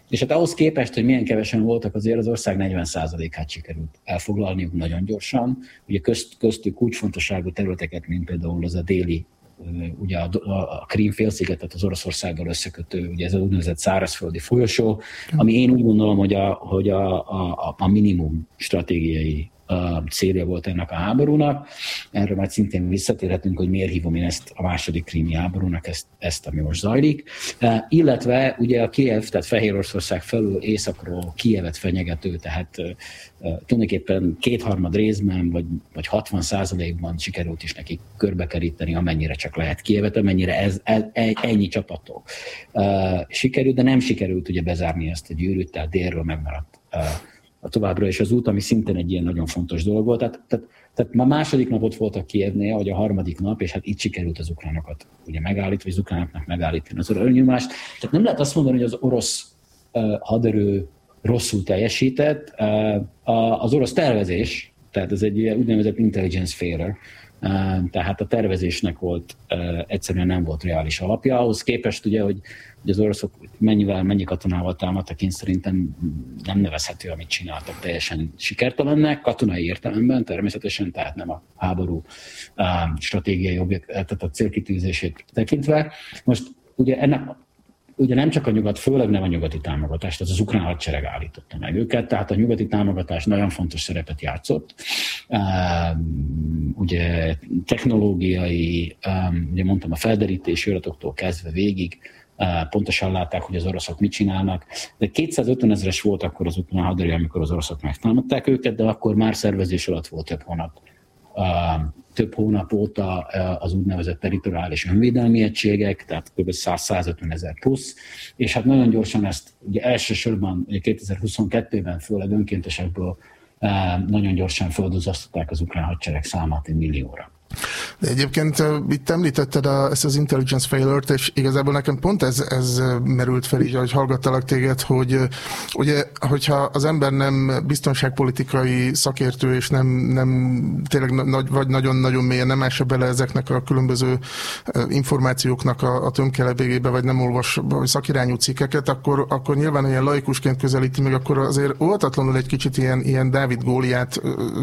És hát ahhoz képest, hogy milyen kevesen voltak, azért az ország 40%-át sikerült elfoglalniuk nagyon gyorsan. Ugye köztük kulcsfontosságú területeket, mint például az a déli, ugye a Krím-félszigetet az Oroszországgal összekötő, ugye ez az úgynevezett szárazföldi folyosó, ami én úgy gondolom, hogy a minimum stratégiai célja volt ennek a háborúnak. Erről már szintén visszatérhetünk, hogy miért hívom én ezt a második krími háborúnak, ezt ami most zajlik. Illetve ugye a Kijev, tehát Fehéroroszország felül északról Kijevet fenyegető, tehát tulajdonképpen 2/3 részben, vagy 60%-ban sikerült is nekik körbekeríteni, amennyire csak lehet Kijevet, amennyire ennyi csapattól sikerült, de nem sikerült ugye bezárni ezt a gyűrűt, tehát délről megmaradt továbbra is az út, ami szintén egy ilyen nagyon fontos dolog volt. Tehát már második napot voltak Kijevnél, vagy a harmadik nap, és hát itt sikerült az ukránokat ugye megállítani, vagy az ukránoknak megállítani az elnyomást. Tehát nem lehet azt mondani, hogy az orosz haderő rosszul teljesített. Az orosz tervezés, tehát ez egy úgynevezett intelligence failure, tehát a tervezésnek volt, egyszerűen nem volt reális alapja. Ahhoz képest ugye, hogy az oroszok mennyi katonával támadtak, én szerintem nem nevezhető, amit csináltak teljesen sikertelennek, katonai értelemben természetesen, tehát nem a háború stratégiai tehát a célkitűzését tekintve. Most ugye nem csak a nyugat, főleg nem a nyugati támogatást, az ukrán hadsereg állította meg őket, tehát a nyugati támogatás nagyon fontos szerepet játszott. Ugye technológiai, ugye mondtam, a felderítési iratoktól kezdve végig pontosan látták, hogy az oroszok mit csinálnak. De 250 000-es volt akkor az ukrán haderő, amikor az oroszok megtámadták őket, de akkor már szervezés alatt volt több hónap óta az úgynevezett territoriális önvédelmi egységek, tehát kb. 100-150 000 plusz, és hát nagyon gyorsan ezt ugye elsősorban 2022-ben főleg önkéntesekből nagyon gyorsan földuzasztották az ukrán hadsereg számát 1 millióra. De egyébként itt említetted ezt az intelligence failure-t, és igazából nekem pont ez merült fel így, ahogy hallgattalak téged, hogy ugye, hogyha az ember nem biztonságpolitikai szakértő, és nem tényleg vagy nagyon-nagyon mélyen nem ássa bele ezeknek a különböző információknak a tömkelebégébe, vagy nem olvas szakirányú cikkeket, akkor nyilván ilyen laikusként közelíti meg, akkor azért óvatatlanul egy kicsit ilyen Dávid Góliát,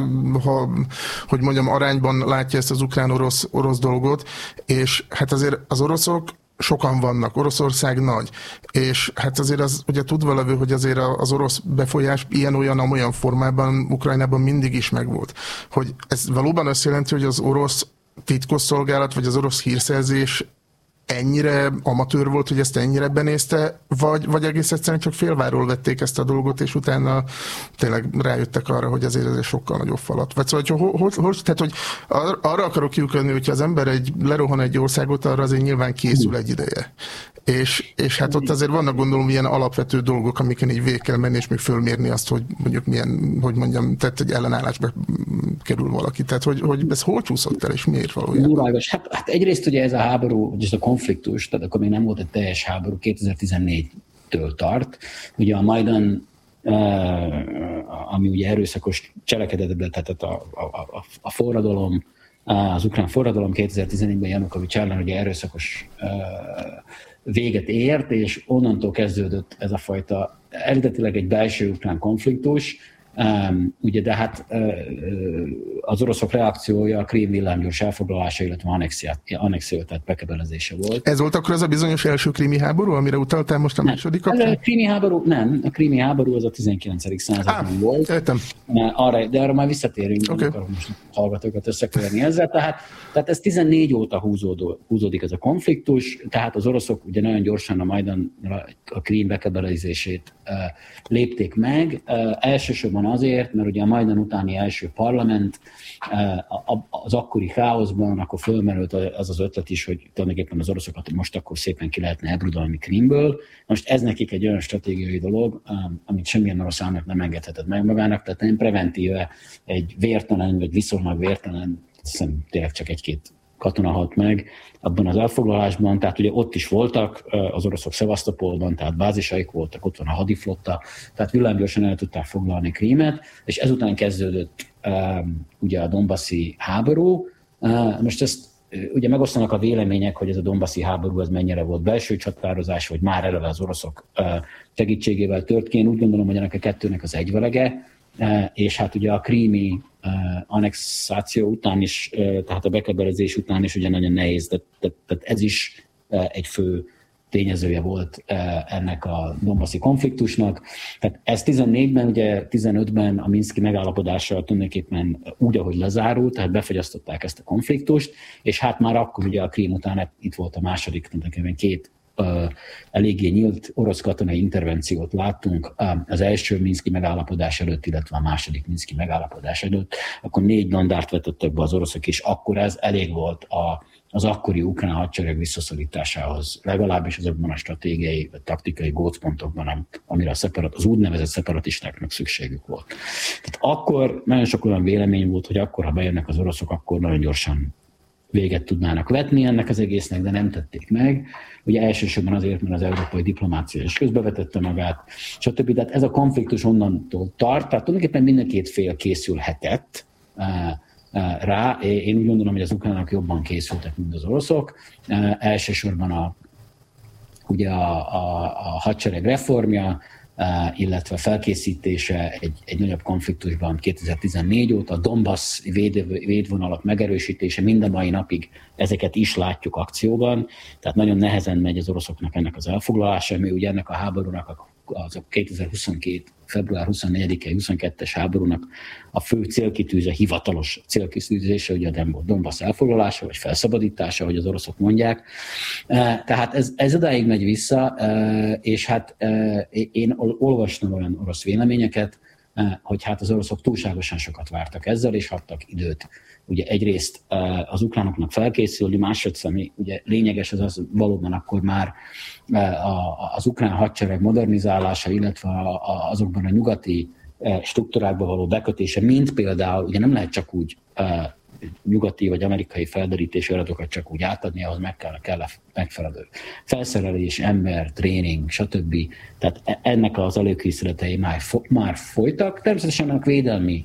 hogy mondjam, arányban látja ezt az ukrán-orosz dolgot, és hát azért az oroszok sokan vannak, Oroszország nagy, és hát azért az ugye tudva levő, hogy azért az orosz befolyás ilyen-olyan formában Ukrajnában mindig is megvolt. Hogy ez valóban azt jelenti, hogy az orosz titkosszolgálat, vagy az orosz hírszerzés ennyire amatőr volt, hogy ezt ennyire benézte, vagy egész egyszerűen csak félváról vették ezt a dolgot, és utána tényleg rájöttek arra, hogy ezért ez egy sokkal nagyobb falat. Vagy szóval, hogy arra akarok kiukadni, hogyha az ember lerohan egy országot, arra azért nyilván készül egy ideje. És hát ott azért vannak, gondolom, ilyen alapvető dolgok, amiken így végig kell menni, és még fölmérni azt, hogy mondjuk milyen, hogy mondjam, tehát egy ellenállásba kerül valaki. Tehát, hogy ez hol csúszott el, és miért valójában? Hát egyrészt ugye ez a háború, ez a konfliktus, tehát akkor még nem volt egy teljes háború, 2014-től tart. Ugye a Majdan, ami ugye erőszakos cselekedetbe, tehát a forradalom, az ukrán forradalom 2014-ben Janukovics ellen ugye erőszakos véget ért, és onnantól kezdődött ez a fajta eredetileg egy belső ukrán konfliktus, ugye, de hát az oroszok reakciója a Krím villámgyors elfoglalása, illetve annexió, tehát bekebelezése volt. Ez volt akkor az a bizonyos első krími háború, amire utaltál most a második kapcsán? A krími háború nem, a krími háború az a 19. században volt. Értem. De arra már visszatérünk, okay. Akarom most hallgatókat összeköverni ezzel. Tehát ez 14 óta húzódik ez a konfliktus, tehát az oroszok ugye nagyon gyorsan a Majdan, a Krím bekebelezését lépték meg, elsősorban azért, mert ugye a Majdan utáni első parlament az akkori káoszban, akkor fölmerült az ötlet is, hogy tulajdonképpen az oroszokat most akkor szépen ki lehetne ebrudalni Krímből. Most ez nekik egy olyan stratégiai dolog, amit semmilyen orosz államnak nem engedhetett meg magának, tehát nem preventíve egy vértelen, vagy viszonylag vértelen, hiszem tényleg csak egy-két katona halt meg abban az elfoglalásban, tehát ugye ott is voltak az oroszok Szevasztopolban, tehát bázisaik voltak, ott van a hadiflotta, tehát villámgyorsan el tudták foglalni Krímet, és ezután kezdődött ugye a donbassi háború. Most ezt ugye megosztanak a vélemények, hogy ez a donbaszi háború ez mennyire volt belső csatározás, vagy már eleve az oroszok segítségével tört ki. Én úgy gondolom, hogy ennek a kettőnek az egyvelege, és hát ugye a krími annexáció után is, tehát a bekebelezés után is ugye nagyon nehéz, tehát ez is egy fő tényezője volt ennek a donbaszi konfliktusnak. Tehát ez 14-ben, ugye 15-ben a minszki megállapodással tulajdonképpen úgy, ahogy lezárult, tehát befagyasztották ezt a konfliktust, és hát már akkor ugye a Krím után itt volt a második, tulajdonképpen két eléggé nyílt orosz katonai intervenciót láttunk az első minszki megállapodás előtt, illetve a második minszki megállapodás előtt, akkor 4 dandárt vetettek be az oroszok, és akkor ez elég volt az akkori ukrán hadsereg visszaszorításához, legalábbis azokban a stratégiai, vagy taktikai gócpontokban, amire az úgynevezett szeparatistáknak szükségük volt. Tehát akkor nagyon sok olyan vélemény volt, hogy akkor, ha bejönnek az oroszok, akkor nagyon gyorsan véget tudnának vetni ennek az egésznek, de nem tették meg. Ugye elsősorban azért, mert az európai diplomácia is közbevetette magát, stb. Tehát ez a konfliktus onnantól tart, tehát tulajdonképpen mind a két fél készülhetett rá. Én úgy gondolom, hogy az ukránok jobban készültek, mint az oroszok. Elsősorban ugye a hadsereg reformja, illetve felkészítése egy nagyobb konfliktusban 2014 óta, a Donbass védvonalak megerősítése, mind a mai napig ezeket is látjuk akcióban, tehát nagyon nehezen megy az oroszoknak ennek az elfoglalása, mi ugye ennek a háborúnak az a 2022. február 24-i 22-es háborúnak a fő célkitűzése, hivatalos célkitűzése, ugye a Donbass elfoglalása, vagy felszabadítása, ahogy az oroszok mondják. Tehát ez odáig megy vissza, és hát én olvastam olyan orosz véleményeket, hogy hát az oroszok túlságosan sokat vártak ezzel, és hagytak időt. Ugye egyrészt az ukránoknak felkészülni, másodszor ugye lényeges az valóban akkor már az ukrán hadsereg modernizálása, illetve azokban a nyugati struktúrákba való bekötése, mint például, ugye nem lehet csak úgy nyugati vagy amerikai felderítési adatokat csak úgy átadni, ahhoz kell megfelelő felszerelés, ember, tréning, stb. Tehát ennek az előkészületei már folytak. Természetesen a védelmi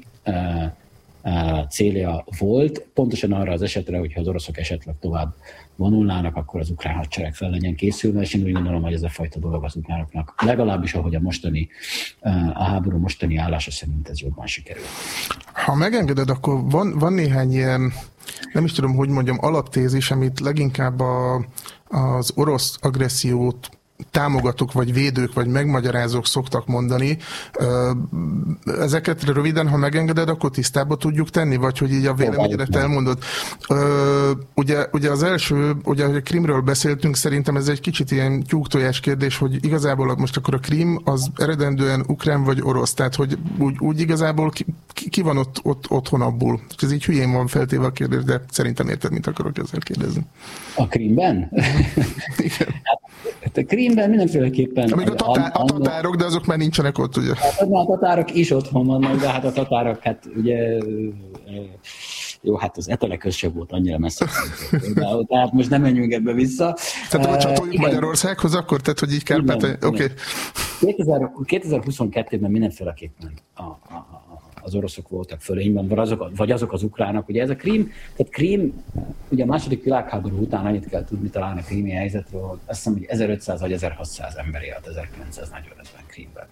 célja volt, pontosan arra az esetre, hogyha az oroszok esetleg tovább vonulnának, akkor az ukrán hadsereg fel legyen készülve, és én úgy gondolom, hogy ez a fajta dolog az ukránoknak, legalábbis ahogy a háború mostani állása szerint ez jobban sikerül. Ha megengeded, akkor van néhány ilyen, nem is tudom, hogy mondjam, alaptézis, amit leginkább az orosz agressziót támogatók, vagy védők, vagy megmagyarázók szoktak mondani. Ezeket röviden, ha megengeded, akkor tisztába tudjuk tenni, vagy hogy így a véleményedet elmondod. Ugye az első, ugye a Krímről beszéltünk, szerintem ez egy kicsit ilyen tyúktojás kérdés, hogy igazából most akkor a Krím az eredendően ukrán vagy orosz, tehát hogy úgy igazából ki van ott otthon abból. Ez így hülyén van feltéve a kérdés, de szerintem érted, mit akarok ezzel kérdezni. A Krímben? Igen. A Krímben mindenféleképpen... Amíg a tatárok, de azok már nincsenek ott, ugye? A tatárok is otthon vannak, de hát a tatárok, hát ugye... Jó, hát az Eteleköz sem volt annyira messze. Tehát most nem menjünk ebbe vissza. Tehát csatoljuk Magyarországhoz akkor? Tehát, hogy így Kárpátalján... Oké. 2022-ben mindenféleképpen az oroszok voltak fölényben, vagy azok az ukránok. Ugye ez a Krím, tehát Krím, ugye a második világháború után annyit kell tudni talán a krími helyzetről, hogy azt hiszem, hogy 1500 vagy 1600 ember élt 1945-ben Krímben.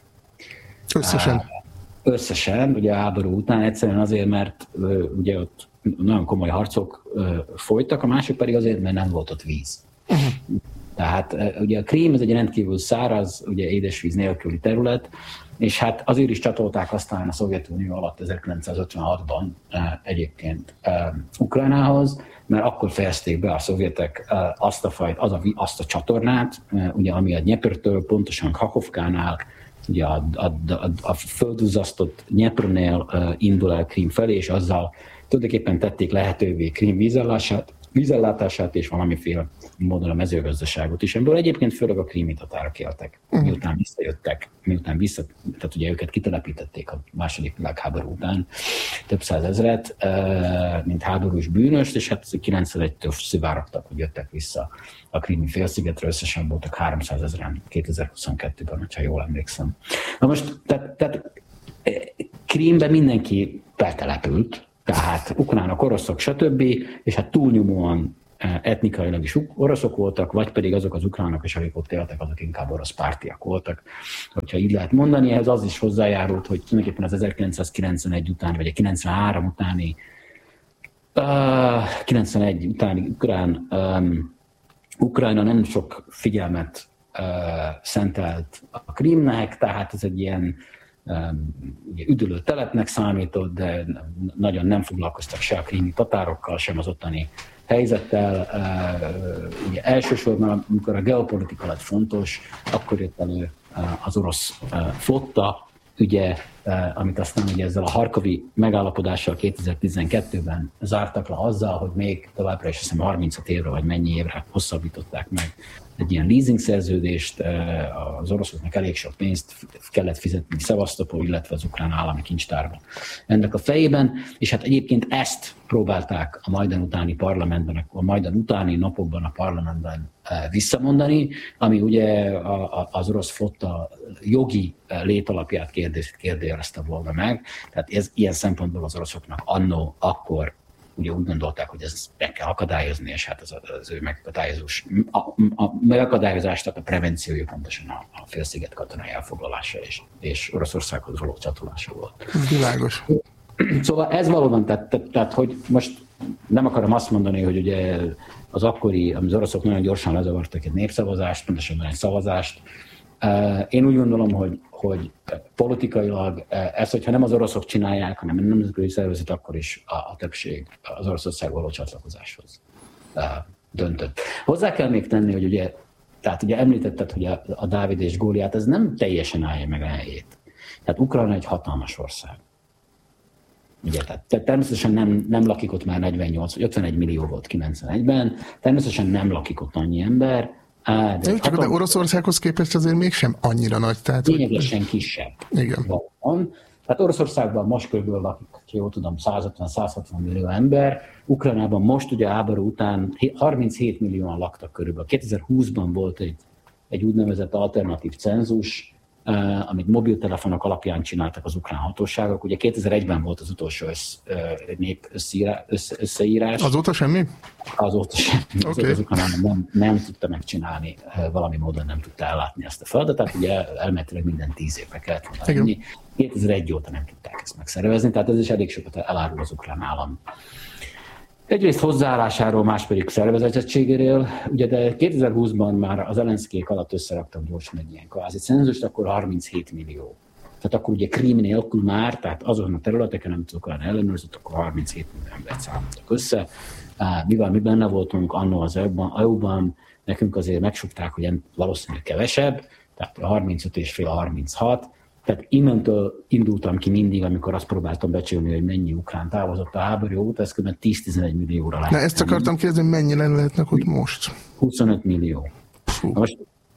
Összesen, ugye a háború után egyszerűen azért, mert ugye ott nagyon komoly harcok folytak, a másik pedig azért, mert nem volt ott víz. Tehát ugye a Krím ez egy rendkívül száraz, ugye édesvíz nélküli terület, és hát azért is csatolták aztán a Szovjetunió alatt 1956-ban egyébként Ukrajnához, mert akkor fejezték be a szovjetek azt a csatornát, ugye, ami a Dnyeprtől, pontosan Kakhovkánál, ugye a földduzzasztott Dnyeprnél indul el Krím felé, és azzal tulajdonképpen tették lehetővé Krím vízellátását és valamiféle módon a mezőgazdaságot is. Ebből egyébként főleg a krími tatárok éltek, miután visszajöttek, tehát ugye őket kitelepítették a második világháború után, több százezret, mint háborús bűnöst, és hát 91-től szivárogtak, hogy jöttek vissza a krími félszigetre, összesen voltak 300 000-en 2022-ben, hogyha jól emlékszem. Na most, tehát Krímben mindenki betelepült, tehát ukránok, oroszok, stb., és hát túlnyomóan etnikailag is oroszok voltak, vagy pedig azok az ukránok is, akik ott éltek, azok inkább orosz pártiak voltak. Hogyha így lehet mondani, ehhez az is hozzájárult, hogy tulajdonképpen az 1991 után, vagy a 93 utáni 91 utáni Ukrajna nem sok figyelmet szentelt a Krímnek, tehát ez egy ilyen üdülő telepnek számított, de nagyon nem foglalkoztak se a krími tatárokkal, sem az ottani helyzettel. Ugye elsősorban, amikor a geopolitika lett fontos, akkor jött elő az orosz flotta ügye, amit aztán ugye ezzel a harkovi megállapodással 2012-ben zártak le azzal, hogy még továbbra is, azt hiszem 35 évre vagy mennyi évre hosszabbították meg egy ilyen leasing szerződést, az oroszoknak elég sok pénzt kellett fizetni Szevasztopol, illetve az ukrán állami kincstárba ennek a fejében, és hát egyébként ezt próbálták a Majdan utáni parlamentben, a Majdan utáni napokban a parlamentben visszamondani, ami ugye az orosz flotta jogi létalapját kérdőjelezte volna meg, tehát ez ilyen szempontból az oroszoknak annó akkor ugye úgy gondolták, hogy ezt meg kell akadályozni, és hát az ő megakadályozást, a prevenciója pontosan a félsziget katonai elfoglalása és Oroszországhoz való csatolása volt. Világos. Szóval ez valóban, tehát hogy most nem akarom azt mondani, hogy ugye az akkori, az oroszok nagyon gyorsan lezavartak egy népszavazást, pontosan egy szavazást. Én úgy gondolom, hogy politikailag ezt, hogyha nem az oroszok csinálják, hanem a nemzetközi szervezet, akkor is a többség az Oroszország való csatlakozáshoz döntött. Hozzá kell még tenni, hogy ugye említetted, hogy a Dávid és Góliát, ez nem teljesen állja meg a helyét. Tehát Ukrajna egy hatalmas ország. Ugye, tehát természetesen nem lakik ott már 48 vagy 51 millió volt 91-ben, természetesen nem lakik ott annyi ember, de Oroszországhoz képest azért mégsem annyira nagy. Tehát lényegesen kisebb. Igen. Van. Tehát Oroszországban most körülbelül lakik, ha jól tudom, 150-160 millió ember. Ukrajnában most ugye háború után 37 millióan laktak körülbelül. 2020-ban volt egy úgynevezett alternatív cenzus, amit mobiltelefonok alapján csináltak az ukrán hatóságok. Ugye 2001-ben volt az utolsó nép összeírás. Azóta semmi? Azóta semmi. Okay. Az ukrán nem tudta megcsinálni, valami módon nem tudta ellátni ezt a feladatot. Ugye elméletileg minden 10 évre kellett volna lenni. 2001 óta nem tudták ezt megszervezni, tehát ez is elég sokat elárul az ukrán állam. Egyrészt hozzáállásáról, más pedig szervezettségéről. Ugye de 2020-ban már az Zelenszkijék alatt összeraktak gyorsan egy ilyen kvázi cenzust, akkor 37 millió. Tehát akkor ugye Krím nélkül már, tehát azon a területeken, amit olyan ellenőrzött, akkor 37 millió embert számoltak össze. Mivel mi benne voltunk annó az EU-ban, nekünk azért megsukták, hogy valószínűleg kevesebb, tehát a 35 és fél a 36. Tehát innentől indultam ki mindig, amikor azt próbáltam becsülni, hogy mennyi ukrán távozott a háború óta, ez kb. 10-11 millióra lehet. Na ezt akartam kérdezni, mennyire lehetnek ott most? 25 millió. Most,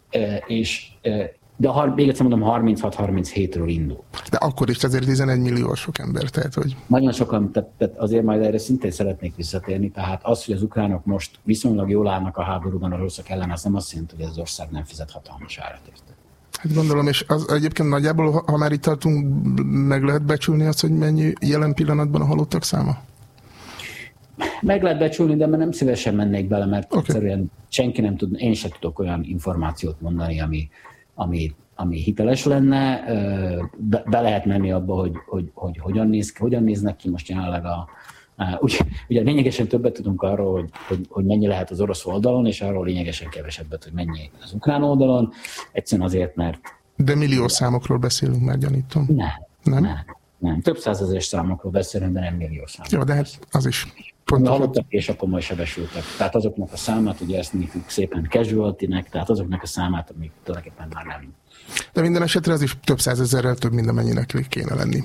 de még egyszer mondom, 36-37-ről indul. De akkor is azért 11 millió sok ember, tehát hogy... Nagyon sokan, tehát azért majd erre szintén szeretnék visszatérni, tehát az, hogy az ukránok most viszonylag jól állnak a háborúban a oroszok ellen, az nem azt jelenti, hogy ez az ország nem fizet hatalmas árat érte. Hát gondolom, és az egyébként nagyjából, ha már itt tartunk, meg lehet becsülni azt, hogy mennyi jelen pillanatban a halottak száma? Meg lehet becsülni, de nem szívesen mennék bele, mert egyszerűen senki nem tud, én sem tudok olyan információt mondani, ami hiteles lenne. Be lehet menni abba, hogy hogyan néznek ki most jelenleg ugye lényegesen többet tudunk arról, hogy mennyi lehet az orosz oldalon, és arról lényegesen kevesebbet, hogy mennyi az ukrán oldalon. Egyszerűen azért, mert... De milliós számokról beszélünk már, gyanítom. Nem. Több százezeres számokról beszélünk, de nem milliós számokról. Jó, de hát az is pontosan. Halottak és a komoly sebesültek. Tehát azoknak a számát, ugye ezt hívjuk szépen casualty-nek, tehát azoknak a számát, amik tulajdonképpen már nem. De minden esetre az is több százezerrel több, mint amennyinek kéne lenni.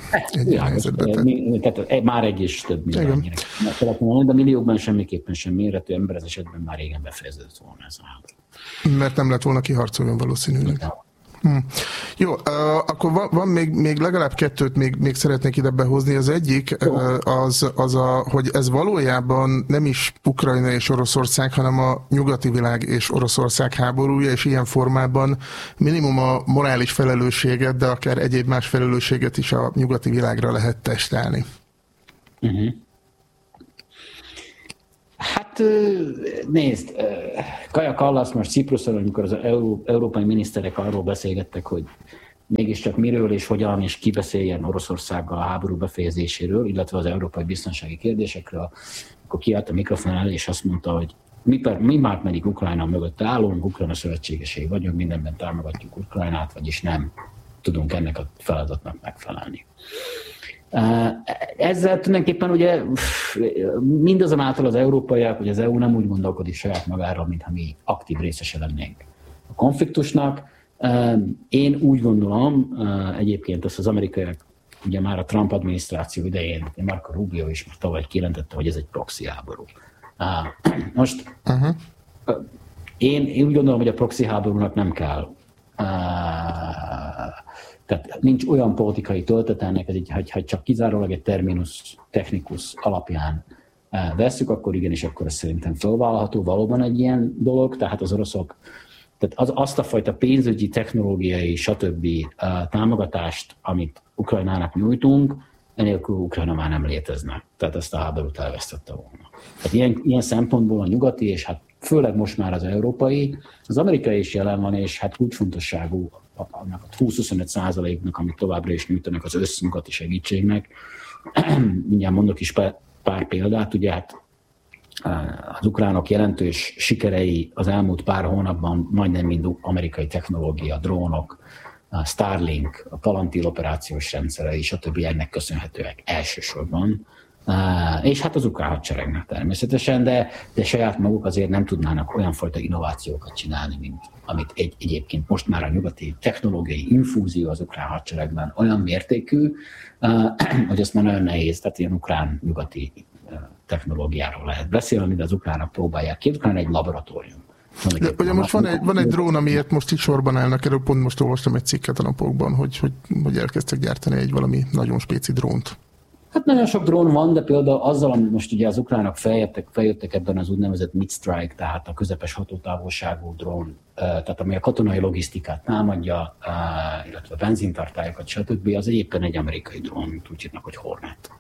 Tehát már egy is több, mint amennyinek. De milliókban semmiképpen sem mérhető ember, az esetben már régen befejeződött volna ez a háború. Mert nem lett volna kiharcoljon valószínűleg. Jó, akkor van még legalább kettőt még szeretnék ide behozni. Az egyik hogy ez valójában nem is Ukrajna és Oroszország, hanem a nyugati világ és Oroszország háborúja, és ilyen formában minimum a morális felelősséget, de akár egyéb más felelősséget is a nyugati világra lehet testálni. Hát nézd, Kaja Kallas most Cipruson, amikor az európai miniszterek arról beszélgettek, hogy mégiscsak miről és hogyan és ki beszéljen Oroszországgal a háború befejezéséről, illetve az európai biztonsági kérdésekről, akkor kiállt a mikrofon elé, és azt mondta, hogy mi már pedig Ukrajna mögött állunk, Ukrajna szövetségesei vagyunk, mindenben támogatjuk Ukrajnát, vagyis nem tudunk ennek a feladatnak megfelelni. Ezzel tulajdonképpen ugye mindazonáltal az európaiak, hogy az EU nem úgy gondolkodik saját magáról, mintha mi aktív részese lennénk a konfliktusnak. Én úgy gondolom, egyébként ezt az amerikaiak, ugye már a Trump adminisztráció idején, Marco Rubio is már tavaly kijelentette, hogy ez egy proxy háború. Most én úgy gondolom, hogy a proxy háborúnak nem kell. Tehát nincs olyan politikai töltet ennek, hogy csak kizárólag egy terminus technicus alapján vesszük, akkor igenis, akkor ez szerintem felvállalható valóban egy ilyen dolog, tehát az oroszok, tehát azt a fajta pénzügyi, technológiai, stb. Támogatást, amit Ukrajnának nyújtunk, enélkül Ukrajna már nem létezne. Tehát ezt a háborút elvesztette volna. Tehát ilyen szempontból a nyugati, és hát főleg most már az európai, az amerikai is jelen van, és hát kulcsfontosságú annak a 20-25%-nak, amit továbbra is nyújtanak az össznyugati segítségnek. Mindjárt mondok is pár példát, ugye hát az ukránok jelentős sikerei az elmúlt pár hónapban majdnem mind amerikai technológia, drónok, a Starlink, a Palantir operációs rendszerei, stb. Ennek köszönhetőek elsősorban. És hát az ukrán hadseregnek természetesen, de saját maguk azért nem tudnának olyan fajta innovációkat csinálni, mint amit egyébként most már a nyugati technológiai infúzió az ukrán hadseregben olyan mértékű, hogy azt már nagyon nehéz, tehát ilyen ukrán-nyugati technológiáról lehet beszélni, amit az ukránok próbálják ki. Ukrán egy laboratórium. De ugye most van egy drón, amiért most itt sorban állnak, erről pont most olvastam egy cikket a napokban, hogy elkezdtek gyártani egy valami nagyon spéci drónt. Hát nagyon sok drón van, de például azzal, amit most ugye az ukránok feljöttek ebben az úgynevezett mid-strike, tehát a közepes hatótávolságú drón, tehát ami a katonai logisztikát támadja, illetve benzintartályokat, stb. Az egyébként egy amerikai drón, úgy hívnak, hogy Hornet.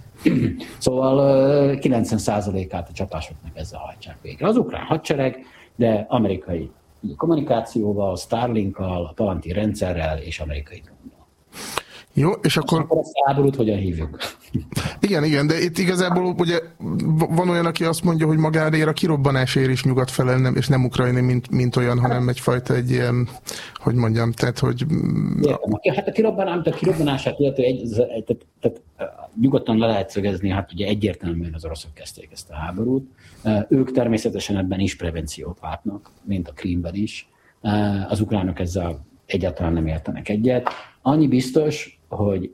Szóval 90%-át a csapásoknak ezzel hajtsák végre. Az ukrán hadsereg, de amerikai kommunikációval, Starlinkkal, a Palantir rendszerrel és amerikai drónnal. Jó, és akkor a háborút hogyan hívjuk? Igen, de itt igazából ugye van olyan, aki azt mondja, hogy magáért a kirobbanásért is nyugat felel, és nem Ukrajna, mint olyan, hanem egyfajta egy ilyen, hogy mondjam, tehát, hogy... Hát a kirobbanását illetve tehát nyugodtan le lehet szögezni, hát ugye egyértelműen az oroszok kezdték ezt a háborút. Ők természetesen ebben is prevenciót látnak, mint a Krímben is. Az ukránok ezzel egyáltalán nem értenek egyet. Annyi biztos, hogy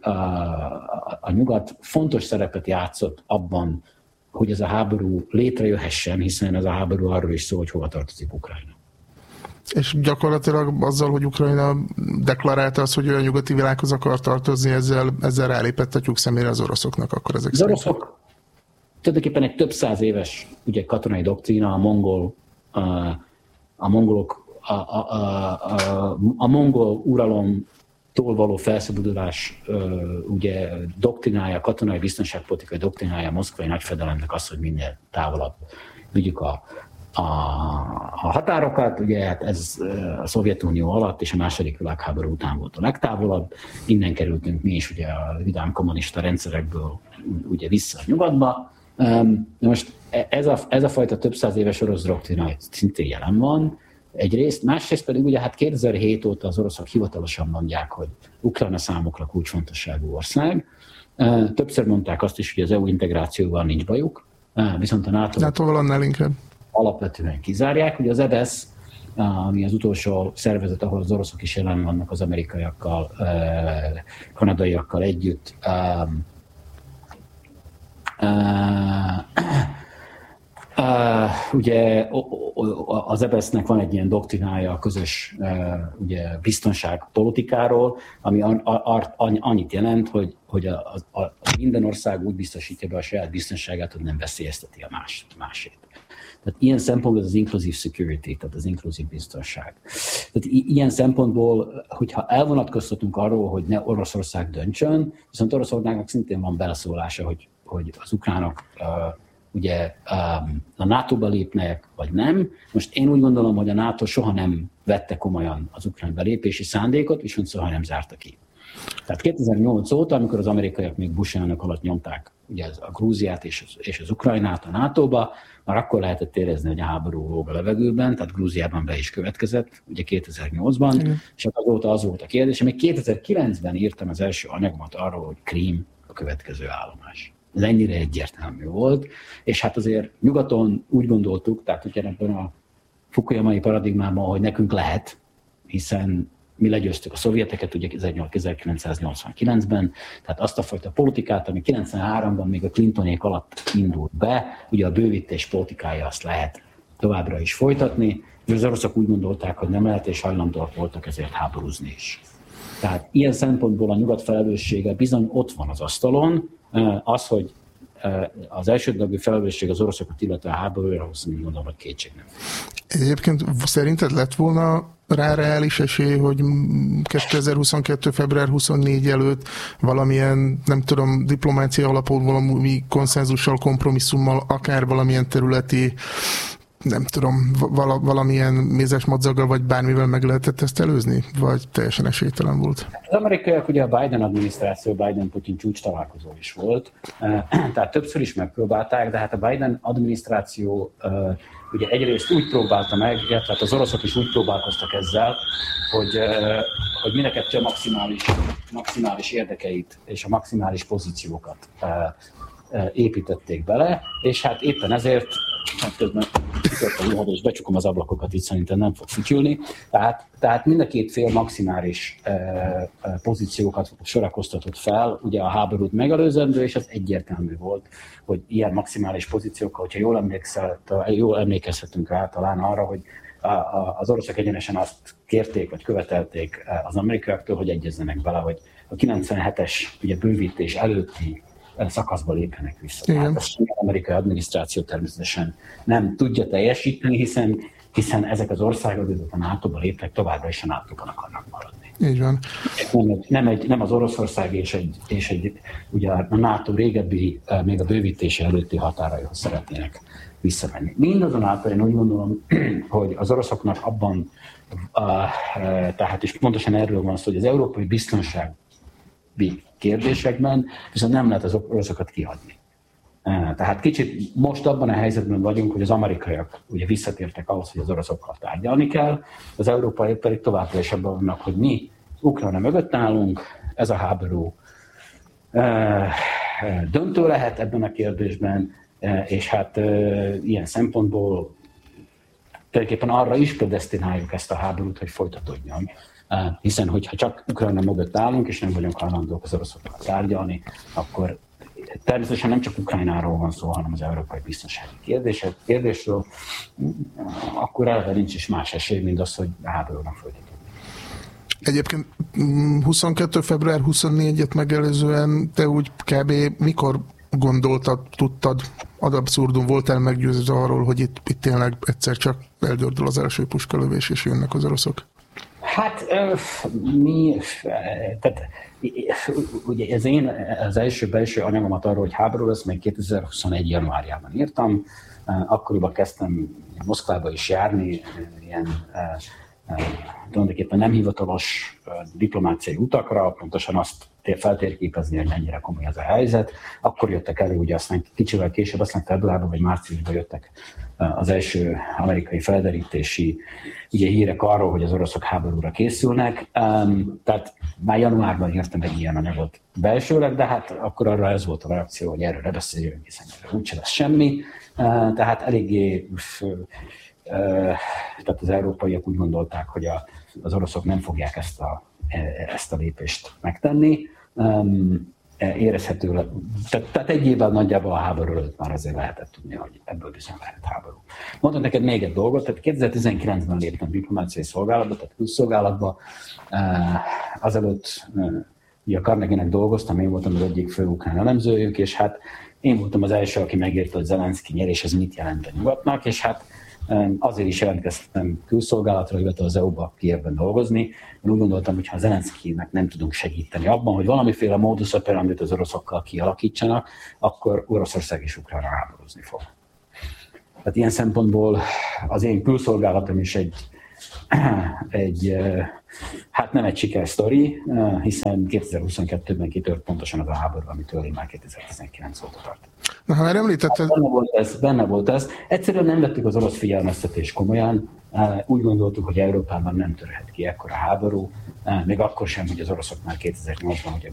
a nyugat fontos szerepet játszott abban, hogy ez a háború létrejöhessen, hiszen ez a háború arról is szól, hogy hova tartozik Ukrajna. És gyakorlatilag azzal, hogy Ukrajna deklarálta azt, hogy olyan nyugati világhoz akar tartozni, ezzel rálépett a tyúk szemére az oroszoknak, akkor ezek az oroszok tulajdonképpen egy több száz éves ugye, katonai doktrína, a mongol uralomtól való felszabadulás ugye doktrinája, katonai biztonságpolitikai doktrinája a moszkvai nagyfejedelemnek az, hogy minél távolabb vigyük a határokat, ugye hát ez a Szovjetunió alatt és a második világháború után volt a legtávolabb, innen kerültünk mi is ugye a vidám kommunista rendszerekből ugye vissza a nyugatba. Most ez a fajta több száz éves orosz doktrína szintén jelen van, egyrészt, másrészt pedig ugye hát 2007 óta az oroszok hivatalosan mondják, hogy Ukrajna számukra kulcsfontosságú ország. Többször mondták azt is, hogy az EU integrációval nincs bajuk, viszont a NATO-val annál inkább alapvetően kizárják. Ugye az EBS, ami az utolsó szervezet, ahol az oroszok is jelen vannak az amerikaiakkal, kanadaiakkal együtt, ugye az EBS-nek van egy ilyen doktrinája a közös ugye, biztonságpolitikáról, ami annyit jelent, hogy a minden ország úgy biztosítja be a saját biztonságát, hogy nem veszélyezteti a másét. Tehát ilyen szempontból az inclusive security, tehát az inkluzív biztonság. Tehát ilyen szempontból, hogyha elvonatkoztatunk arról, hogy ne Oroszország döntsön, viszont Oroszországnak szintén van beleszólása, hogy az ukránok ugye a NATO-ba lépnek, vagy nem. Most én úgy gondolom, hogy a NATO soha nem vette komolyan az ukrán belépési szándékot, viszont soha nem zárta ki. Tehát 2008 óta, amikor az amerikaiak még Bush elnök alatt nyomták ugye a Grúziát és az Ukrajnát a NATO-ba, már akkor lehetett érezni, hogy a háború lóg a levegőben, tehát Grúziában be is következett, ugye 2008-ban, és azóta az volt a kérdés. Még 2009-ben írtam az első anyagomat arról, hogy Krím a következő állomás. Ez ennyire egyértelmű volt, és hát azért nyugaton úgy gondoltuk, tehát ugye ebben a fukuyamai paradigmában, hogy nekünk lehet, hiszen mi legyőztük a szovjeteket ugye 1989-ben, tehát azt a fajta politikát, ami 93-ban még a Clintonék alatt indult be, ugye a bővítés politikája azt lehet továbbra is folytatni, és az oroszok úgy gondolták, hogy nem lehet, és hajlandóak voltak ezért háborúzni is. Tehát ilyen szempontból a nyugat felelőssége bizony ott van az asztalon, az, hogy az elsődlegű felelősség az oroszokat, illetve a háborúra, azt mondom, hogy kétség nem. Egyébként szerinted lett volna rá reális esély, hogy 2022. február 24 előtt valamilyen, nem tudom, diplomácia alapon valami konszenzussal, kompromisszummal, akár valamilyen területi, nem tudom, valamilyen mézes madzaggal, vagy bármivel meg lehetett ezt előzni? Vagy teljesen esélytelen volt? Az amerikaiak ugye a Biden adminisztráció, Biden-Putin csúcs találkozó is volt, tehát többször is megpróbálták, de hát a Biden adminisztráció ugye egyrészt úgy próbálta meg, illetve az oroszok is úgy próbálkoztak ezzel, hogy mindenkettő a maximális érdekeit és a maximális pozíciókat építették bele, és hát éppen ezért, közben és becsukom az ablakokat, így szerintem nem fog fütyülni, tehát mind a két fél maximális pozíciókat sorakoztatott fel, ugye a háborút megelőzendő, és az egyértelmű volt, hogy ilyen maximális pozíciókkal, hogyha jól emlékezhetünk rá talán arra, hogy az oroszok egyenesen azt kérték, vagy követelték az amerikaiaktól, hogy egyezzenek bele, hogy a 97-es ugye, bővítés előtti szakaszba lépjenek vissza. Tehát ezt az amerikai adminisztráció természetesen nem tudja teljesíteni, hiszen ezek az országok, azok a NATO-ba lépnek, továbbra is a NATO-ban akarnak maradni. Így van. Nem az Oroszország és ugye a NATO régebbi, még a bővítése előtti határaihoz szeretnének visszamenni. Mindazonáltal én úgy gondolom, hogy az oroszoknak abban, tehát is pontosan erről van szó, hogy az európai biztonsági kérdésekben viszont nem lehet az oroszokat kihagyni. Tehát kicsit most abban a helyzetben vagyunk, hogy az amerikaiak ugye visszatértek ahhoz, hogy az oroszokkal tárgyalni kell, az európaiak pedig továbbra is abban vannak, hogy mi Ukrajna mögött állunk, ez a háború döntő lehet ebben a kérdésben, és hát ilyen szempontból tulajdonképpen arra is predesztináljuk ezt a háborút, hogy folytatódjon. Hiszen, hogyha csak Ukrajna mögött állunk, és nem vagyunk hajlandók az oroszokkal tárgyalni, akkor természetesen nem csak Ukrajnáról van szó, hanem az európai biztonsági kérdésről, akkor eleve nincs is más esély, mint az, hogy a háborúnak folytatódjon. Egyébként 22. február 24-et megelőzően te úgy kb. Mikor gondoltad, tudtad, ad abszurdum, voltál meggyőződve arról, hogy itt tényleg egyszer csak eldördül az első puskalövés, és jönnek az oroszok? Hát tehát ugye az első belső anyagomat arról, hogy háború lesz, még 2021. januárjában írtam, akkoriban kezdtem Moszkvába is járni, ilyen tulajdonképpen nem hivatalos diplomáciai utakra, pontosan azt feltérképezni, hogy mennyire komoly ez a helyzet. Akkor jöttek elő, ugye aztán kicsivel később, aztán februárban vagy márciusban jöttek az első amerikai felderítési ugye, hírek arról, hogy az oroszok háborúra készülnek. Tehát már januárban írtam egy ilyen anyagot belsőleg, de hát akkor arra ez volt a reakció, hogy erről ne beszéljünk, hiszen úgyse lesz semmi. Tehát eléggé tehát az európaiak úgy gondolták, hogy az oroszok nem fogják ezt a lépést megtenni. Érezhető, tehát egy évvel nagyjából a háború előtt már azért lehetett tudni, hogy ebből bizony lehet háború. Mondtam neked még egy dolgot, tehát 2019-ben léptem diplomáciai szolgálatba, tehát külszolgálatba. Azelőtt ugye a Carnegie-nek dolgoztam, én voltam az egyik fő ukrán elemzőjük, és hát én voltam az első, aki megírta, hogy Zelenszky nyerés, ez mit jelent a nyugatnak, és hát Azért is jelentkeztem külszolgálatra, illetve az EU-ba Kijevben dolgozni. Én úgy gondoltam, hogy ha Zelenszkijnek nem tudunk segíteni abban, hogy valamiféle modus operandit az oroszokkal kialakítsanak, akkor Oroszország és Ukrajna háborúzni fog. Tehát ilyen szempontból az én külszolgálatom is hát nem egy sikersztori, hiszen 2022-ben kitört pontosan az a háború, amitől én már 2019 óta tart. Na, ha már említetted... Benne volt ez. Egyszerűen nem vettük az orosz figyelmeztetést komolyan. Úgy gondoltuk, hogy Európában nem törhet ki ekkora háború, még akkor sem, hogy az oroszok már 2008-ban, hogy a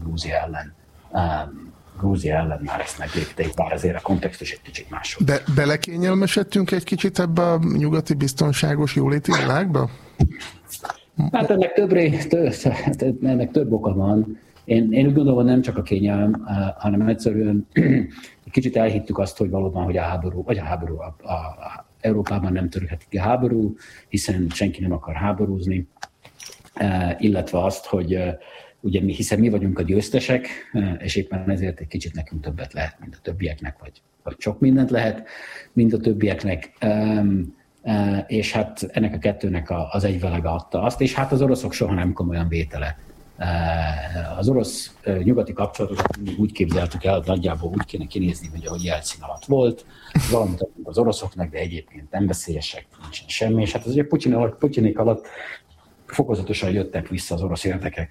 Grúzia ellen már ezt meglépték, bár azért a kontextus egy kicsit más volt. De belekényelmesedtünk egy kicsit ebbe a nyugati biztonságos jóléti világba? Hát ennek több oka van. Én úgy gondolom, nem csak a kényelem, hanem egyszerűen egy kicsit elhittük azt, hogy valóban, hogy a Európában nem törhet ki a háború, hiszen senki nem akar háborúzni, illetve azt, hogy ugye hiszen mi vagyunk a győztesek, és éppen ezért egy kicsit nekünk többet lehet, mint a többieknek, vagy sok mindent lehet, mint a többieknek, és hát ennek a kettőnek az egyvelege adta azt, és hát az oroszok soha nem komolyan vétele. Az orosz-nyugati kapcsolatokat úgy képzeltük el, nagyjából úgy kéne kinézni, hogy ahogy Jelcin alatt volt, valamit adunk az oroszoknak, de egyébként nem veszélyesek, nincsen semmi, és hát az ugye Putyinék alatt fokozatosan jöttek vissza az orosz érdekek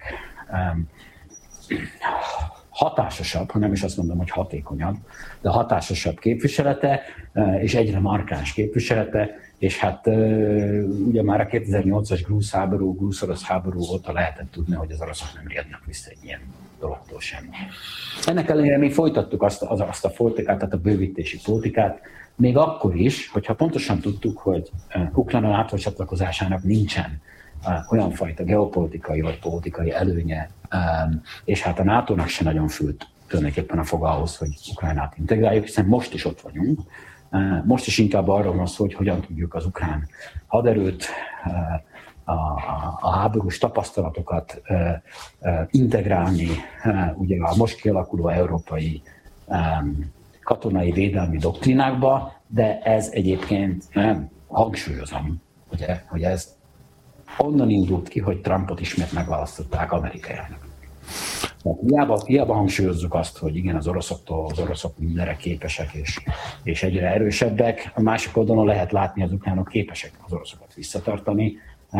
hatásosabb, ha nem is azt mondom, hogy hatékonyabb, de hatásosabb képviselete, és egyre markáns képviselete, és hát ugye már a 2008-as grúz-orosz háború óta lehetett tudni, hogy az oroszok nem riadnak vissza egy ilyen dologtól sem. Ennek ellenére mi folytattuk azt a politikát, tehát a bővítési politikát, még akkor is, hogyha pontosan tudtuk, hogy Ukrajna NATO csatlakozásának nincsen olyan fajta geopolitikai vagy politikai előnye, és hát a NATO-nak se nagyon fült tulajdonképpen a foga ahhoz, hogy Ukrajnát integráljuk, hiszen most is ott vagyunk. Most is inkább arról van szó, hogy hogyan tudjuk az ukrán haderőt, a háborús tapasztalatokat integrálni ugye a most kialakuló európai katonai védelmi doktrinákba, de ez egyébként nem hangsúlyozom, hogy ez onnan indult ki, hogy Trumpot ismét megválasztották amerikai elnök. Hiába hangsúlyozzuk azt, hogy igen, az oroszok mindenre képesek és egyre erősebbek, a másik oldalon lehet látni, az ukránok képesek az oroszokat visszatartani.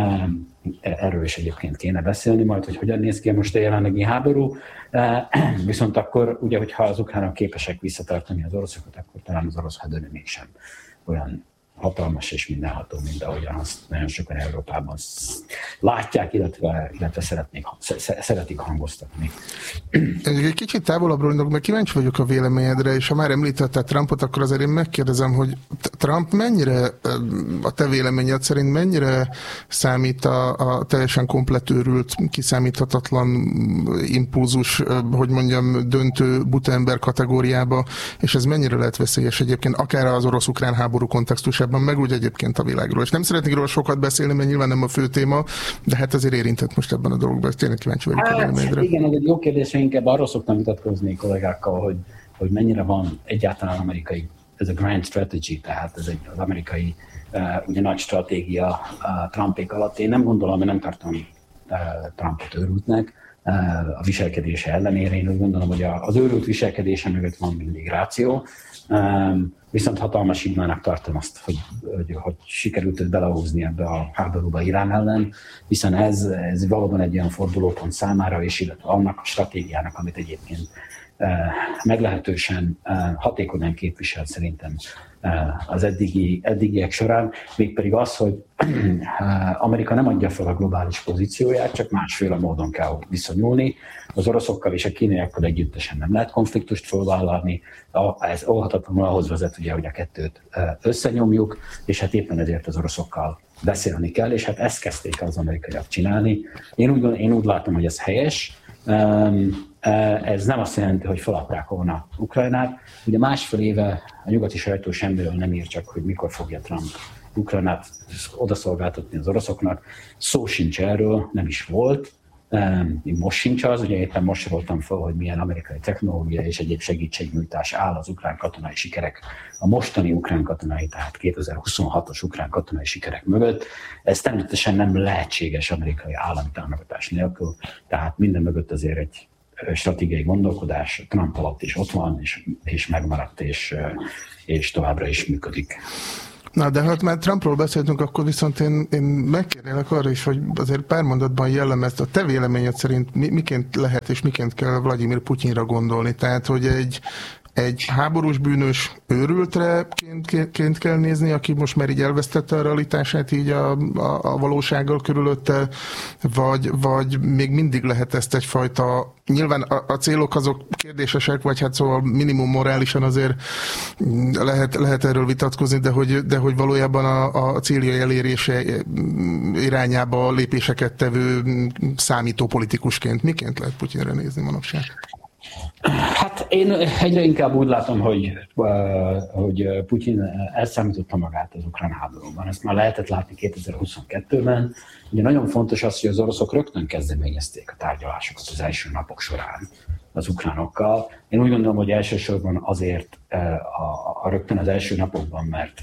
Erről is egyébként kéne beszélni majd, hogy hogyan néz ki most a jelenlegi háború. Viszont akkor, ugye, hogyha az ukránok képesek visszatartani az oroszokat, akkor talán az orosz haderő mégsem olyan hatalmas és mindenható, mint ahogyan azt nagyon sokan Európában látják, illetve szeretik hangoztatni. Egy kicsit távolabbról indulok, mert kíváncsi vagyok a véleményedre, és ha már említetted Trumpot, akkor azért én megkérdezem, hogy Trump mennyire, a te véleményed szerint mennyire számít a teljesen komplett őrült, kiszámíthatatlan impulzus, hogy mondjam, döntő buta ember kategóriába, és ez mennyire lehet veszélyes egyébként, akár az orosz-ukrán háború kontextusában, meg úgy egyébként a világról. És nem szeretnék róla sokat beszélni, mert nyilván nem a fő téma, de hát azért érintett most ebben a dologban. Tényleg kíváncsi vagyok a véleményedre. Igen, ez egy jó kérdés, én inkább arról szoktam vitatkozni kollégákkal, hogy mennyire van egyáltalán amerikai, ez a grand strategy, tehát ez az amerikai ugye nagy stratégia Trumpék alatt. Én nem gondolom, mert nem tartom Trumpot őrültnek a viselkedése ellenére. Én úgy gondolom, hogy az őrült viselkedése mögött van mindig ráció. Viszont hatalmas hibának tartom azt, hogy sikerült őt belehúzni ebbe a háborúba Irán ellen, hiszen ez valóban egy olyan fordulópont számára, és illetve annak a stratégiának, amit egyébként meglehetősen hatékonyan képvisel szerintem az eddigiek során, mégpedig az, hogy Amerika nem adja fel a globális pozícióját, csak másféle módon kell viszonyulni. Az oroszokkal és a kínaiakkal együttesen nem lehet konfliktust felvállalni, ez óhatatlanul ahhoz vezet, ugye, hogy a kettőt összenyomjuk, és hát éppen ezért az oroszokkal beszélni kell, és hát ezt kezdték az amerikaiak csinálni. Én úgy látom, hogy ez helyes. Ez nem azt jelenti, hogy feladták volna Ukrajnát. Ugye másfél éve a nyugati sajtó semmiről nem ír, csak hogy mikor fogja Trump Ukrajnát odaszolgáltatni az oroszoknak. Szó sincs erről, nem is volt. Most sincs az, ugye éppen most soroltam fel, hogy milyen amerikai technológia és egyéb segítségnyújtás áll az ukrán katonai sikerek, a mostani ukrán katonai, tehát 2026-os ukrán katonai sikerek mögött. Ez természetesen nem lehetséges amerikai állami támogatás nélkül, tehát minden mögött azért egy stratégiai gondolkodás Trump alatt is ott van, és megmaradt, és továbbra is működik. Na, de hát már Trumpról beszéltünk, akkor viszont én megkérnélek arra is, hogy azért pár mondatban jellemezd a te véleményed szerint miként lehet és miként kell Vladimir Putyinra gondolni. Tehát, hogy egy háborús bűnös őrültreként kell nézni, aki most már így elvesztette a realitását így a valósággal körülötte, vagy még mindig lehet ezt egyfajta, nyilván a célok azok kérdésesek, vagy hát szóval minimum morálisan azért lehet erről vitatkozni, de hogy valójában a célja elérése irányába lépéseket tevő számító politikusként miként lehet Putyinra nézni manapság? Hát én egyre inkább úgy látom, hogy Putyin elszámította magát az ukrán háborúban. Ezt már lehetett látni 2022-ben. Ugye nagyon fontos az, hogy az oroszok rögtön kezdeményezték a tárgyalásokat az első napok során az ukránokkal. Én úgy gondolom, hogy elsősorban azért rögtön az első napokban, mert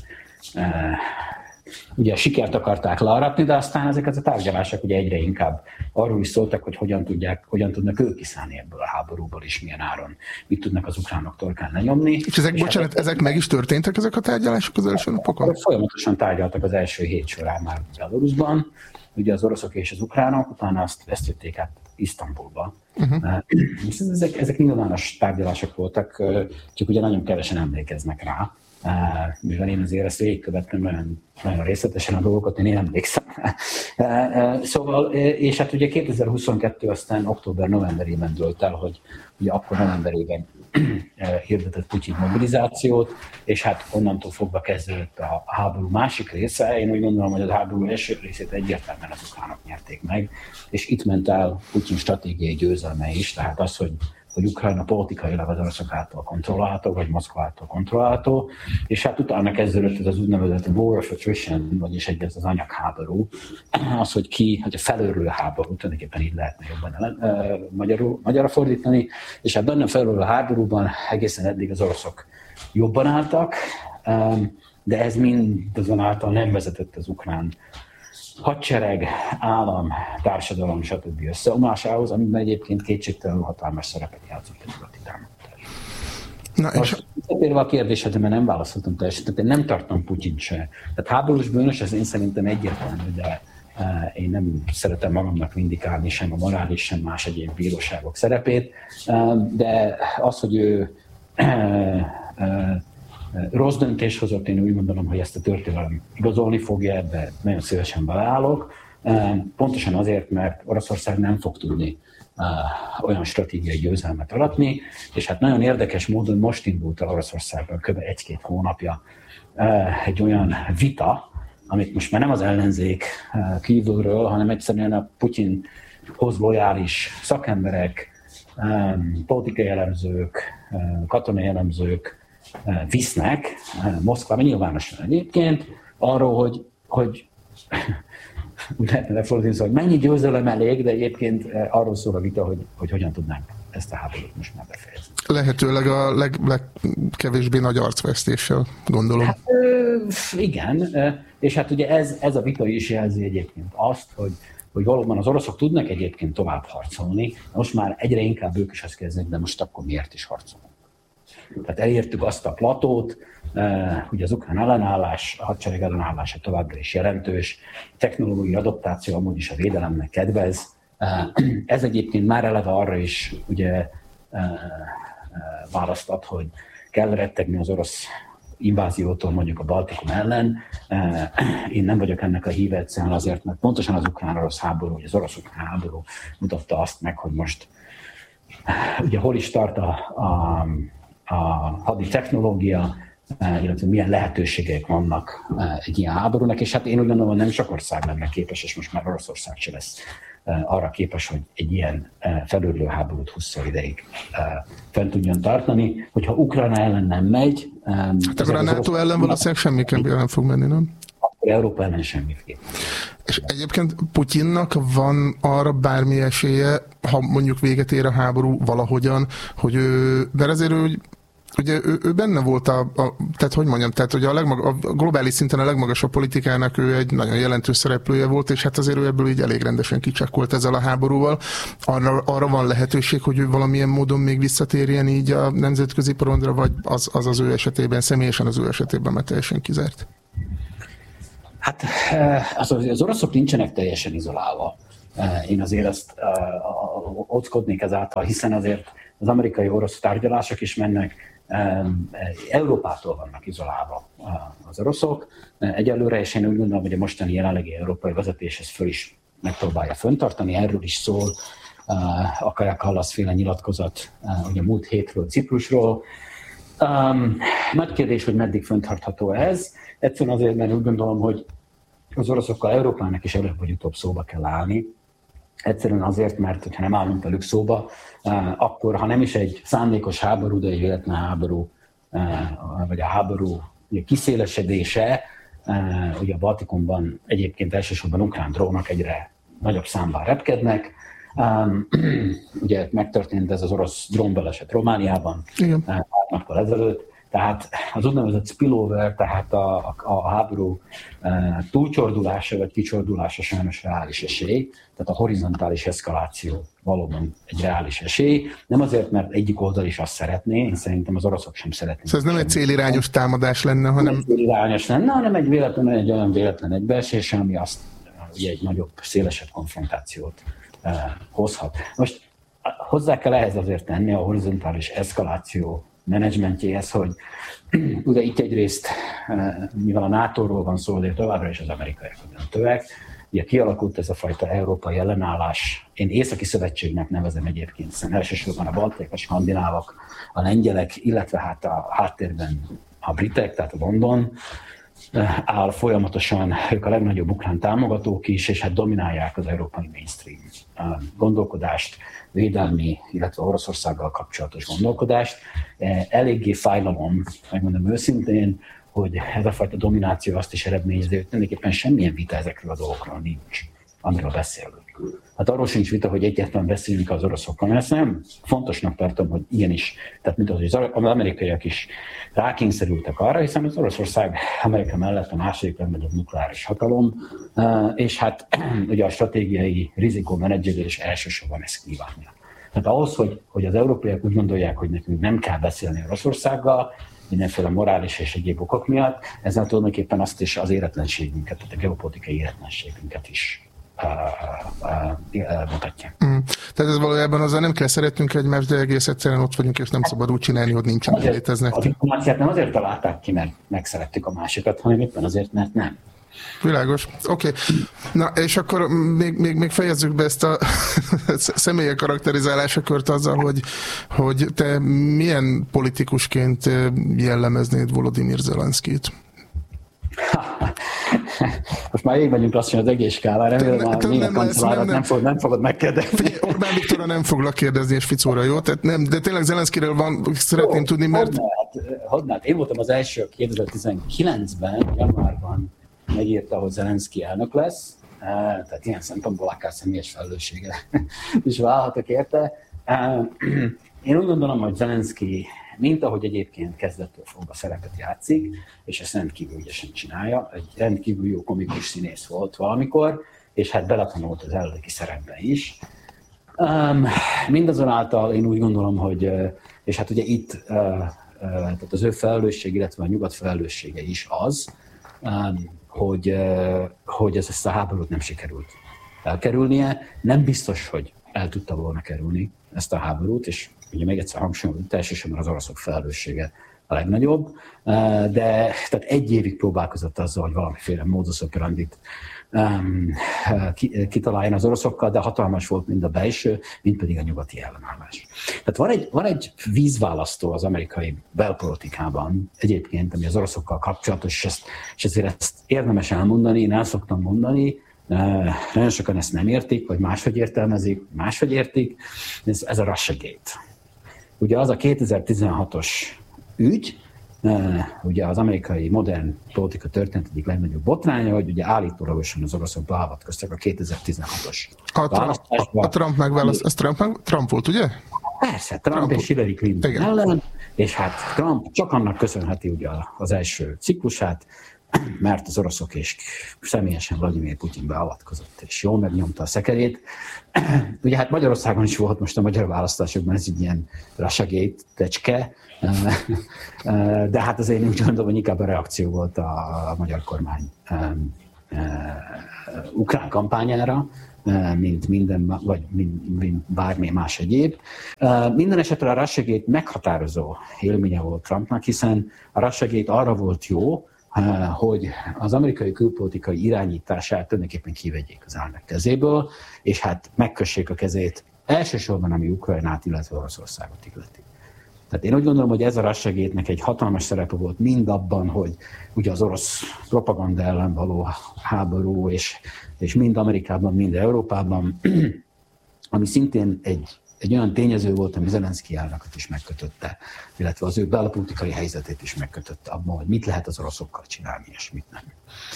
ugye sikert akarták learatni, de aztán ezeket a tárgyalások ugye egyre inkább arról is szóltak, hogy hogyan tudnak ők kiszállni ebből a háborúból, és milyen áron, mit tudnak az ukránok torkán lenyomni. És ezek meg is történtek, ezek a tárgyalások az első napokon? Folyamatosan tárgyaltak az első hét során már Belarusban, ugye az oroszok és az ukránok, utána ezt jötték át Isztambulba. Ezek nyilvános tárgyalások voltak, csak ugye nagyon kevesen emlékeznek rá. Mivel én azért ezt végigkövettem nagyon részletesen a dolgokat, én emlékszem. Szóval, és hát ugye 2022 aztán október-novemberében dőlt el, hogy ugye akkor novemberében hirdetett Putyin mobilizációt, és hát onnantól fogva kezdődött a háború másik része. Én úgy gondolom, hogy a háború első részét egyértelműen az ukránok nyerték meg, és itt ment el Putyin stratégiai győzelme is, tehát az, hogy Ukrajna politikailag az oroszok által kontrollálható, vagy Moszkva által kontrollálható, és hát utána kezdődött ez az úgynevezett War of Attrition, vagyis ez az anyagháború, az, hogy a felőrülő háború, tulajdonképpen így lehetne jobban magyarra fordítani, és hát benne felőrülő háborúban egészen eddig az oroszok jobban álltak, de ez mindazonáltal nem vezetett az ukrán hadsereg, állam, társadalom, stb. Összeomlásához, amiben egyébként kétségtelenül hatalmas szerepet játszott a nyugati támogatás. Most visszatérve a kérdésedre, mert nem válaszoltam teljesen, tehát én nem tartom Putyint se. Tehát háborús bűnös, ez én szerintem egyértelmű, de én nem szeretem magamnak vindikálni sem a morális, sem más egyéb bíróságok szerepét, de az, hogy ő rossz döntés hozott, én úgy gondolom, hogy ezt a történelem igazolni fogja, ebbe nagyon szívesen beleállok. Pontosan azért, mert Oroszország nem fog tudni olyan stratégiai győzelmet aratni, és hát nagyon érdekes módon most indult el Oroszországban kb. 1-2 hónapja egy olyan vita, amit most már nem az ellenzék kívülről, hanem egyszerűen a Putyinhoz lojális szakemberek, politikai elemzők, katonai elemzők visznek Moszkvában, nyilvánosan egyébként, arról, hogy úgy lehetne lefordítani, hogy mennyi győzelem elég, de egyébként arról szól a vita, hogy hogyan tudnánk ezt a háborút most már befejezni. Lehetőleg a legkevésbé nagy arcvesztéssel, gondolom. Hát, igen, és hát ugye ez a vita is jelzi egyébként azt, hogy valóban az oroszok tudnak egyébként tovább harcolni, most már egyre inkább ők is azt kezdenek, de most akkor miért is harcolunk? Tehát elértük azt a platót, hogy az ukrán ellenállás, a hadsereg ellenállása továbbra is jelentős, a technológiai adaptáció amúgy is a védelemnek kedvez. Ez egyébként már eleve arra is ugye választat, hogy kell rettegni az orosz inváziótól mondjuk a Baltikum ellen. Én nem vagyok ennek a híve egyszerűen azért, mert pontosan az ukrán-orosz háború, vagy az orosz-ukrán háború mutatta azt meg, hogy most ugye hol is tart a hadi technológia, illetve milyen lehetőségek vannak egy ilyen háborúnak, és hát én úgy gondolom, hogy nem sok ország lenne képes, és most már Oroszország se lesz arra képes, hogy egy ilyen felőrülő háborút 20 ideig fent tudjon tartani. Hogyha Ukrajna ellen nem megy... Hát akkor a NATO ellen valószínűleg semmiképpen nem fog menni, nem? Európa ellen semmiféle. És egyébként Putyinnak van arra bármi esélye, ha mondjuk véget ér a háború valahogyan, hogy de azért ugye ő benne volt tehát hogy mondjam, tehát ugye a globális szinten a legmagasabb politikának ő egy nagyon jelentős szereplője volt, és hát azért ő ebből így elég rendesen kicsekkolt ezzel a háborúval. Arra van lehetőség, hogy ő valamilyen módon még visszatérjen így a nemzetközi porondra, vagy az ő esetében, személyesen az ő esetében már teljesen kizárt? Hát az oroszok nincsenek teljesen izolálva. Én azért azt óckodnék ezáltal, hiszen azért az amerikai-orosz tárgyalások is mennek, Európától vannak izolálva az oroszok. Egyelőre, és én úgy gondolom, hogy a mostani jelenlegi európai vezetés ezt föl is megpróbálja fenntartani, erről is szól a Kaja Kallas-féle nyilatkozat ugye múlt hétről Ciprusról. Nagy kérdés, hogy meddig fenntartható ez. Egyszerűen azért, mert úgy gondolom, hogy az oroszokkal Európának is előbb vagy utóbb szóba kell állni. Egyszerűen azért, mert hogyha nem állunk velük szóba, akkor ha nem is egy szándékos háború, de egy véletlen háború, vagy a háború kiszélesedése, ugye a Baltikumban egyébként elsősorban ukrán drónok egyre nagyobb számban repkednek. Ugye megtörtént ez az orosz drónbaleset Romániában 3 nappal ezelőtt. Tehát az úgynevezett spillover, tehát a háború túlcsordulása vagy kicsordulása sajnos reális esély, tehát a horizontális eszkaláció valóban egy reális esély. Nem azért, mert egyik oldal is azt szeretné, én szerintem az oroszok sem szeretnék. Szóval ez nem egy célirányos támadás lenne, hanem... Nem célirányos lenne, hanem egy olyan véletlen egybeesés, ami azt ugye egy nagyobb, szélesebb konfrontációt hozhat. Most hozzá kell ehhez azért tenni a horizontális eszkaláció menedzsmentjéhez, hogy ugye itt egyrészt, mivel a NATO-ról van szó, de továbbra is az amerikaiak a döntőek, ugye kialakult ez a fajta európai ellenállás. Én északi szövetségnek nevezem egyébként, hiszen elsősorban a baltiak, a skandinávok, a lengyelek, illetve hát a háttérben a britek, tehát a London áll folyamatosan, ők a legnagyobb ukrán támogatók is, és hát dominálják az európai mainstream gondolkodást, védelmi, illetve Oroszországgal kapcsolatos gondolkodást. Eléggé fájlalom, megmondom őszintén, hogy ez a fajta domináció azt is eredményezi, hogy tulajdonképpen semmilyen vita ezekről a dolgokról nincs, amiről beszélünk. Hát arról sincs vita, hogy egyáltalán beszéljünk az oroszokkal, mert ezt nem fontosnak tartom, hogy igenis, tehát mint az amerikaiak is rákényszerültek arra, hiszen az Oroszország Amerika mellett a második legnagyobb nukleáris hatalom, és hát ugye a stratégiai rizikómenedzselés elsősorban ezt kívánja. Tehát ahhoz, hogy az európaiak úgy gondolják, hogy nekünk nem kell beszélni Oroszországgal, mindenféle morális és egyéb okok miatt, ezzel tulajdonképpen azt is az éretlenségünket, tehát a geopolitikai éretlenségünket is mutatja. Tehát ez valójában azzal nem kell szeretnünk egymást, de egész egyszerűen ott vagyunk, és nem szabad úgy csinálni, hogy nincsenek, léteznek. A diplomáciát nem azért találták ki, mert megszerettük a másikat, hanem éppen azért, mert nem. Világos. Oké. Na, és akkor még fejezzük be ezt a személyek karakterizálásakört azzal, hogy te milyen politikusként jellemeznéd Volodymyr Zelenszkijt? Most már így vagyunk lassan az egész skálán, remélem már még a kancellárat nem fogod megkérdezni. Orbán Viktorra nem foglak kérdezni, és Ficóra, jó? Tehát nem, de tényleg Zelenszkijről szeretném tudni, mert... Hodnát. Én voltam az első 2019-ben, januárban megírta, hogy Zelenszkij elnök lesz, tehát ilyen szempontból akár személyes felelőssége is válhatok érte. Én úgy gondolom, hogy Zelenszkij, mint ahogy egyébként kezdettől fogva szerepet játszik, és ezt rendkívül ügyesen csinálja, egy rendkívül jó komikus színész volt valamikor, és hát beletanult az eredeti szerepben is. Mindazonáltal én úgy gondolom, hogy, és hát ugye itt tehát az ő felelősség, illetve a nyugat felelőssége is az, hogy ezt a háborút nem sikerült elkerülnie. Nem biztos, hogy el tudta volna kerülni ezt a háborút, és ugye még egyszer hangsúlyozom, elsősorban az oroszok felelőssége a legnagyobb, de tehát 1 évig próbálkozott azzal, hogy valamiféle modus operandit kitaláljon az oroszokkal, de hatalmas volt mind a belső, mind pedig a nyugati ellenállás. Tehát van egy vízválasztó az amerikai belpolitikában egyébként, ami az oroszokkal kapcsolatos, és ezért ezt érdemes elmondani, én el szoktam mondani, nagyon sokan ezt nem értik, vagy máshogy értelmezik, máshogy értik, ez a Russiagate. Ugye az a 2016-os ügy, ugye az amerikai modern politika történet egyik legnagyobb botránya, hogy ugye állítólagosan az oroszok beavatkoztak a 2016-os választásba. A Trump megválaszt, Trump volt, ugye? Persze, Trump és Hillary Clinton ellen, és hát Trump csak annak köszönheti ugye az első ciklusát, mert az oroszok és személyesen Vladimir Putyin beavatkozott, és jól megnyomta a szekerét. Ugye hát Magyarországon is volt most a magyar választásokban ez egy ilyen Russiagate tecske, de hát azért én úgy gondolom, hogy inkább a reakció volt a magyar kormány ukrán kampányára, mint minden, vagy mint bármi más egyéb. Minden esetre a Russiagate meghatározó élménye volt Trumpnak, hiszen a Russiagate arra volt jó, hogy az amerikai külpolitikai irányítását tulajdonképpen kivegyék az elnök kezéből, és hát megkössék a kezét elsősorban, ami Ukrajnát, illetve Oroszországot illeti. Tehát én úgy gondolom, hogy ez a Russiagate-nek egy hatalmas szerepe volt mind abban, hogy ugye az orosz propaganda ellen való háború, és mind Amerikában, mind Európában, ami szintén egy olyan tényező volt, ami Zelenszky elnököt is megkötötte, illetve az ő belpolitikai helyzetét is megkötötte abban, hogy mit lehet az oroszokkal csinálni, és mit nem.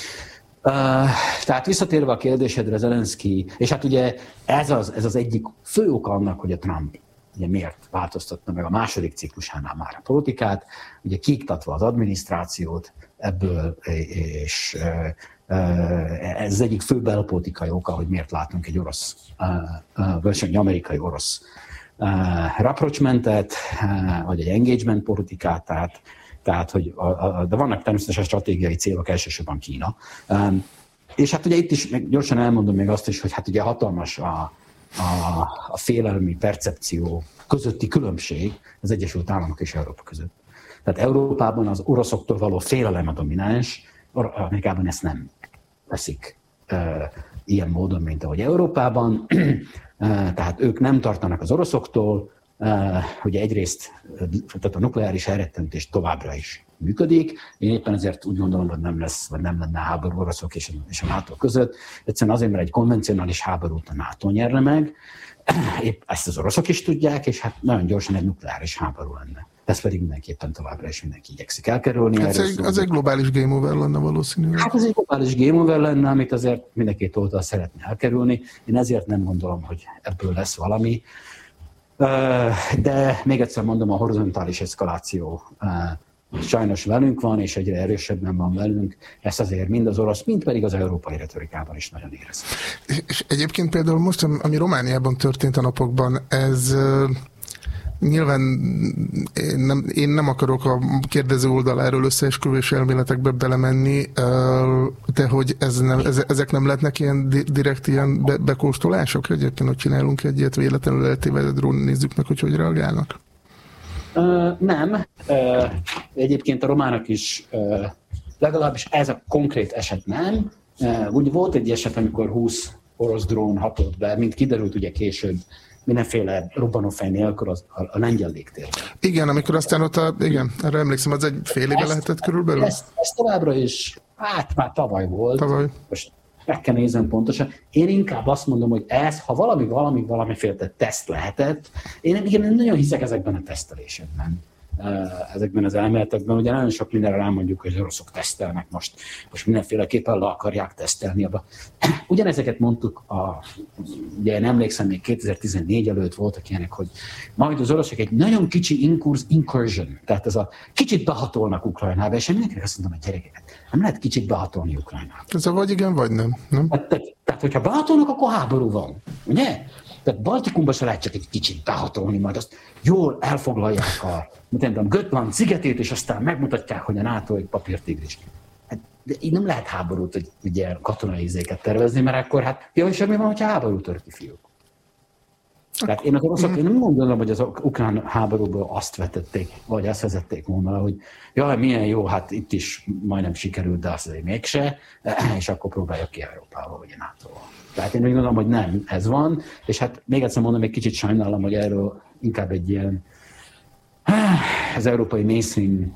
Tehát visszatérve a kérdésedre, Zelenszky, és hát ugye ez az egyik fő oka annak, hogy a Trump ugye miért változtatta meg a második ciklusánál már a politikát, ugye kiiktatva az adminisztrációt ebből, és ez az egyik fő belpolitikai oka, hogy miért látunk egy orosz, vagy egy amerikai-orosz rapprochementet, vagy egy engagement politikát, tehát hogy de vannak természetesen stratégiai célok, elsősorban Kína. És hát ugye itt is gyorsan elmondom még azt is, hogy hát ugye hatalmas a félelmi percepció közötti különbség az Egyesült Államok és Európa között. Tehát Európában az oroszoktól való félelem a domináns, Amerikában ezt nem veszik ilyen módon, mint ahogy Európában. Tehát ők nem tartanak az oroszoktól, ugye egyrészt tehát a nukleáris elrettentés továbbra is működik. Én éppen ezért úgy gondolom, hogy nem lesz, vagy nem lenne háború oroszok és a NATO között. Egyszerűen azért, mert egy konvencionális háborút a NATO nyerne meg, épp ezt az oroszok is tudják, és hát nagyon gyorsan egy nukleáris háború lenne. Ez pedig mindenképpen továbbra is mindenki igyekszik elkerülni. Ez egy globális game over lenne valószínűleg. Hát ez egy globális game over lenne, amit azért mindenki oldal szeretne elkerülni. Én ezért nem gondolom, hogy ebből lesz valami. De még egyszer mondom, a horizontális eszkaláció sajnos velünk van, és egyre erősebben van velünk. Ezt azért mind az orosz, mind pedig az európai retorikában is nagyon érez. És egyébként például most, ami Romániában történt a napokban, ez nyilván én nem akarok a kérdező oldaláról összeesküvés elméletekbe belemenni, de hogy ezek nem lehetnek ilyen direkt ilyen bekóstolások? Egyébként, hogy csinálunk egy ilyet véletlenül eltévedett drón, nézzük meg, hogy reagálnak. Nem. Egyébként a románok is, legalábbis ez a konkrét eset nem. Úgy volt egy eset, amikor 20 orosz drón hatolt be, mint kiderült ugye később, mindenféle robbanófej nélkül a lengyel légtérben. Igen, amikor aztán ott igen, erre emlékszem, az egy fél éve lehetett körülbelül? Ez továbbra is, hát már tavaly volt. Most meg kell nézem pontosan. Én inkább azt mondom, hogy ez, ha valamiféle teszt lehetett, én nagyon hiszek ezekben a tesztelésekben. Ezekben az elméletekben, ugye nagyon sok mindenre rámondjuk, hogy az oroszok tesztelnek most mindenféleképpen le akarják tesztelni. Ugyanezeket mondtuk, ugye én emlékszem, még 2014 előtt voltak ilyenek, hogy majd az oroszok egy nagyon kicsi incursion, tehát ez a kicsit behatolnak Ukrajnába, és én mindenkinek azt mondom, hogy gyerekeket, nem lehet kicsit behatolni Ukrajnába. Ez a vagy igen, vagy nem. Tehát hogyha behatolnak, akkor háború van, ugye? Tehát Baltikumban se lehet csak egy kicsit behatolni, majd azt jól elfoglalják a Götland szigetét, és aztán megmutatják, hogy a NATO egy papírtigris. Hát, de így nem lehet háborút, hogy ugye katonai izéket tervezni, mert akkor hát jó, és mi van, hogyha háború tör ki, fiúk? Tehát én nem gondolom, hogy az ukrán háborúból azt vetették, vagy azt vezették volna, hogy jaj, milyen jó, hát itt is majdnem sikerült, de azt azért mégse, és akkor próbáljuk ki Európával, vagy a NATO-val. Tehát én úgy gondolom, hogy nem, ez van, és hát még egyszer mondom, egy kicsit sajnálom, hogy erről inkább egy ilyen az európai mainstream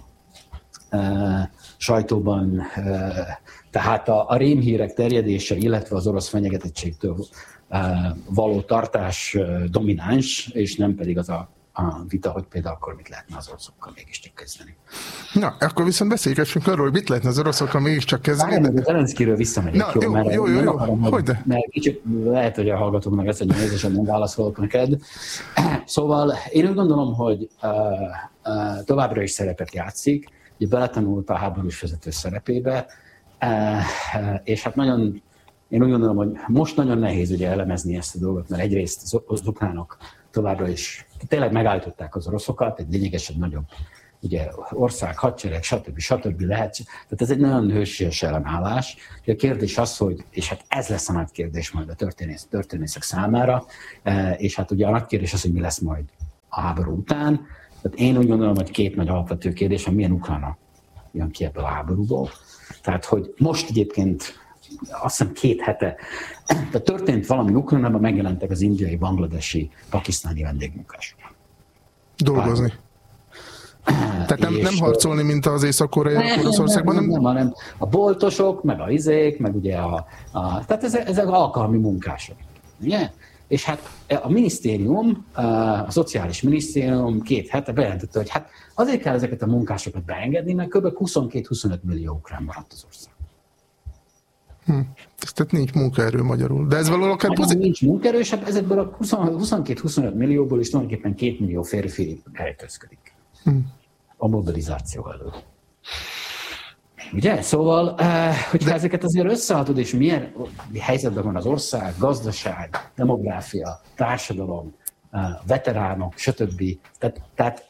sajtóban, tehát a rémhírek terjedése, illetve az orosz fenyegetettségtől való tartás domináns, és nem pedig az a a vita, hogy például akkor mit lehetne az oroszokkal mégiscsak kezdeni. Na, akkor viszont beszélgessünk arról, hogy mit lehetne az oroszokkal mégiscsak kezdeni. De Zelenszkyről visszamegyek, na, jó. Mert kicsit lehet, hogy a hallgatóknak ezt egy nézésen nem válaszolok neked. Szóval én úgy gondolom, hogy továbbra is szerepet játszik, ugye beletanult a háborús vezető szerepébe, és hát nagyon, én úgy gondolom, hogy most nagyon nehéz ugye elemezni ezt a dolgot, mert egyrészt az ukránok továbbra is tényleg megállították az oroszokat, egy lényegesen nagyobb ugye, ország, hadsereg, stb. Lehet. Tehát ez egy nagyon hősies ellenállás. A kérdés az, hogy, és hát ez lesz a nagy kérdés majd a történészek számára, és hát ugye a nagy kérdés az, hogy mi lesz majd a háború után. Tehát én úgy gondolom, hogy két nagy alapvető kérdés, hogy milyen Ukrajna jön ki ebből a háborúból. Tehát, hogy most egyébként azt hiszem 2 hete, de történt valami Ukrajnában, megjelentek az indiai, bangladesi, pakisztáni vendégmunkások. Dolgozni. Tehát nem harcolni, mint az Észak-Korea, Oroszországban? Nem, hanem a boltosok, meg a izék, meg ugye tehát ezek alkalmi munkások. Ugye? És hát a minisztérium, a szociális minisztérium 2 hete bejelentette, hogy hát azért kell ezeket a munkásokat beengedni, mert kb. 22-25 millió ukrán maradt az ország. Tehát nincs munkaerő magyarul. De ez valahol akár nincs munkaerő, és hát ezekből a 22-25 millióból is tulajdonképpen 2 millió férfi elközködik. A mobilizáció előtt. Ugye? Szóval, hogyha ezeket azért összeadod, és milyen helyzetben van az ország, gazdaság, demográfia, társadalom, veteránok, stb. Tehát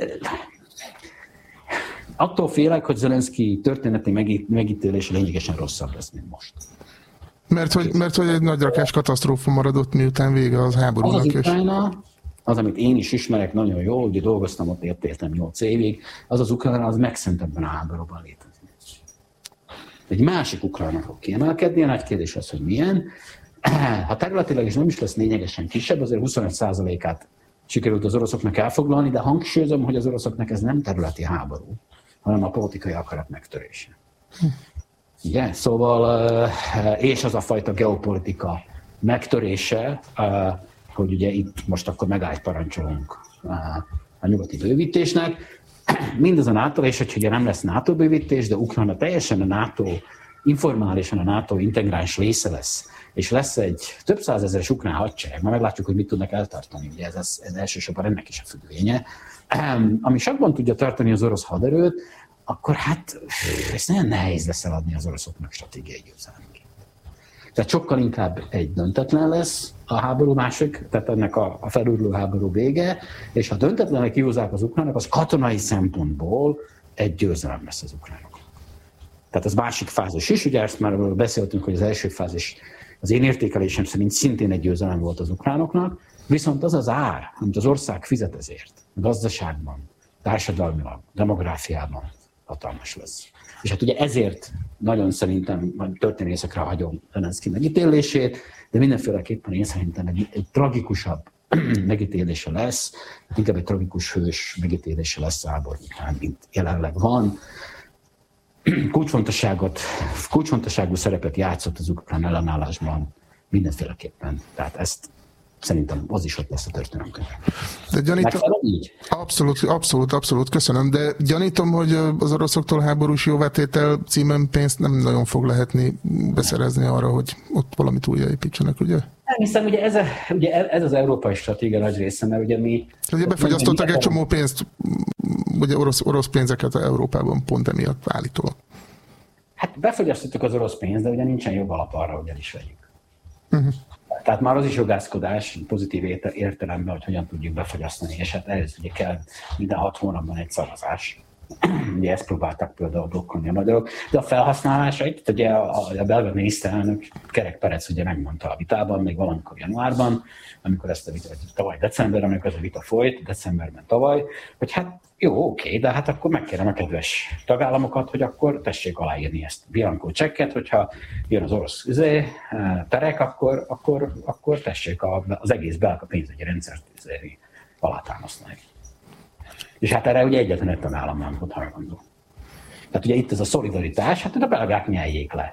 attól félek, hogy Zelenszky történeti megítélése lényegesen rosszabb lesz, mint most. Mert hogy egy nagy rakás katasztrófa maradott, miután vége az háborúnak. Az Ukrajna, az, amit én is ismerek nagyon jól, ugye dolgoztam ott, éltem 8 évig, az Ukrajna, az megszűnt ebben a háborúban létezni. Egy másik Ukrajna fog kiemelkedni, a nagy kérdés az, hogy milyen. Ha területileg is nem is lesz lényegesen kisebb, azért 25%-át sikerült az oroszoknak elfoglalni, de hangsúlyozom, hogy az oroszoknak ez nem területi háború, hanem a politikai akarat megtörése. Ugye? Szóval, és az a fajta geopolitika megtörése, hogy ugye itt most akkor megállt parancsolunk a nyugati bővítésnek. Mindazon által, és hogy ugye nem lesz NATO bővítés, de Ukrajna teljesen a NATO, informálisan a NATO integráns része lesz, és lesz egy több százezeres ukrán hadsereg, majd meglátjuk, hogy mit tudnak eltartani, ugye ez elsősorban ennek is a függvénye. Ami sakban tudja tartani az orosz haderőt, akkor hát ezt nagyon nehéz lesz eladni az oroszoknak stratégiai győzelemként. Tehát sokkal inkább egy döntetlen lesz a háború másik, tehát ennek a felülő háború vége, és ha döntetlenek kihúzzák az ukránok, az katonai szempontból egy győzelem lesz az ukránok. Tehát az másik fázis is, ugye ezt már beszéltünk, hogy az első fázis az én értékelésem szerint szintén egy győzelem volt az ukránoknak, viszont az az ár, amit az ország fizet ezért, a gazdaságban, társadalmilag, demográfiában hatalmas lesz. És hát ugye ezért nagyon szerintem történészekre hagyom Zelenszky megítélését, de mindenféleképpen én szerintem egy tragikusabb megítélése lesz, inkább egy tragikus hős megítélése lesz a háború után, mint jelenleg van. Kulcsfontosságú szerepet játszott az ukrán ellenállásban mindenféleképpen. Tehát ezt szerintem az is ott lesz a történelemkönyvben. De gyanítom, abszolút, köszönöm, de gyanítom, hogy az oroszoktól háborús jóvátétel címen pénzt nem nagyon fog lehetni beszerezni arra, hogy ott valamit újjáépítsenek, ugye? Nem hiszem, ugye ez az európai stratégia nagy része, mert ugye mi... Ugye befagyasztottak egy csomó pénzt, ugye orosz pénzeket Európában pont emiatt állítólag. Hát befagyasztottuk az orosz pénzt, de ugye nincsen jobb alap arra, hogy el is vegyük. Tehát már az is jogászkodás pozitív értelemben, hogy hogyan tudjuk befagyasztani, és hát ehhez ugye kell minden 6 hónapban egy szavazás. Ugye ezt próbáltak például blokkolni a magyarok, de a felhasználásait, ugye a belga miniszterelnök Kerek Perec ugye megmondta a vitában, még valamikor januárban, amikor ezt a vita, tavaly decemberben, amikor ez a vita folyt, decemberben tavaly, hogy hát jó, oké, de hát akkor megkérem a kedves tagállamokat, hogy akkor tessék aláírni ezt a bianco csekket, hogyha jön az orosz terek, akkor tessék az egész belga pénzügyi rendszert alátámasztani. És hát erre ugye egyetlen egy tagállam nem volt hajlandó. Tehát ugye itt ez a szolidaritás, hát a belgák nyeljék le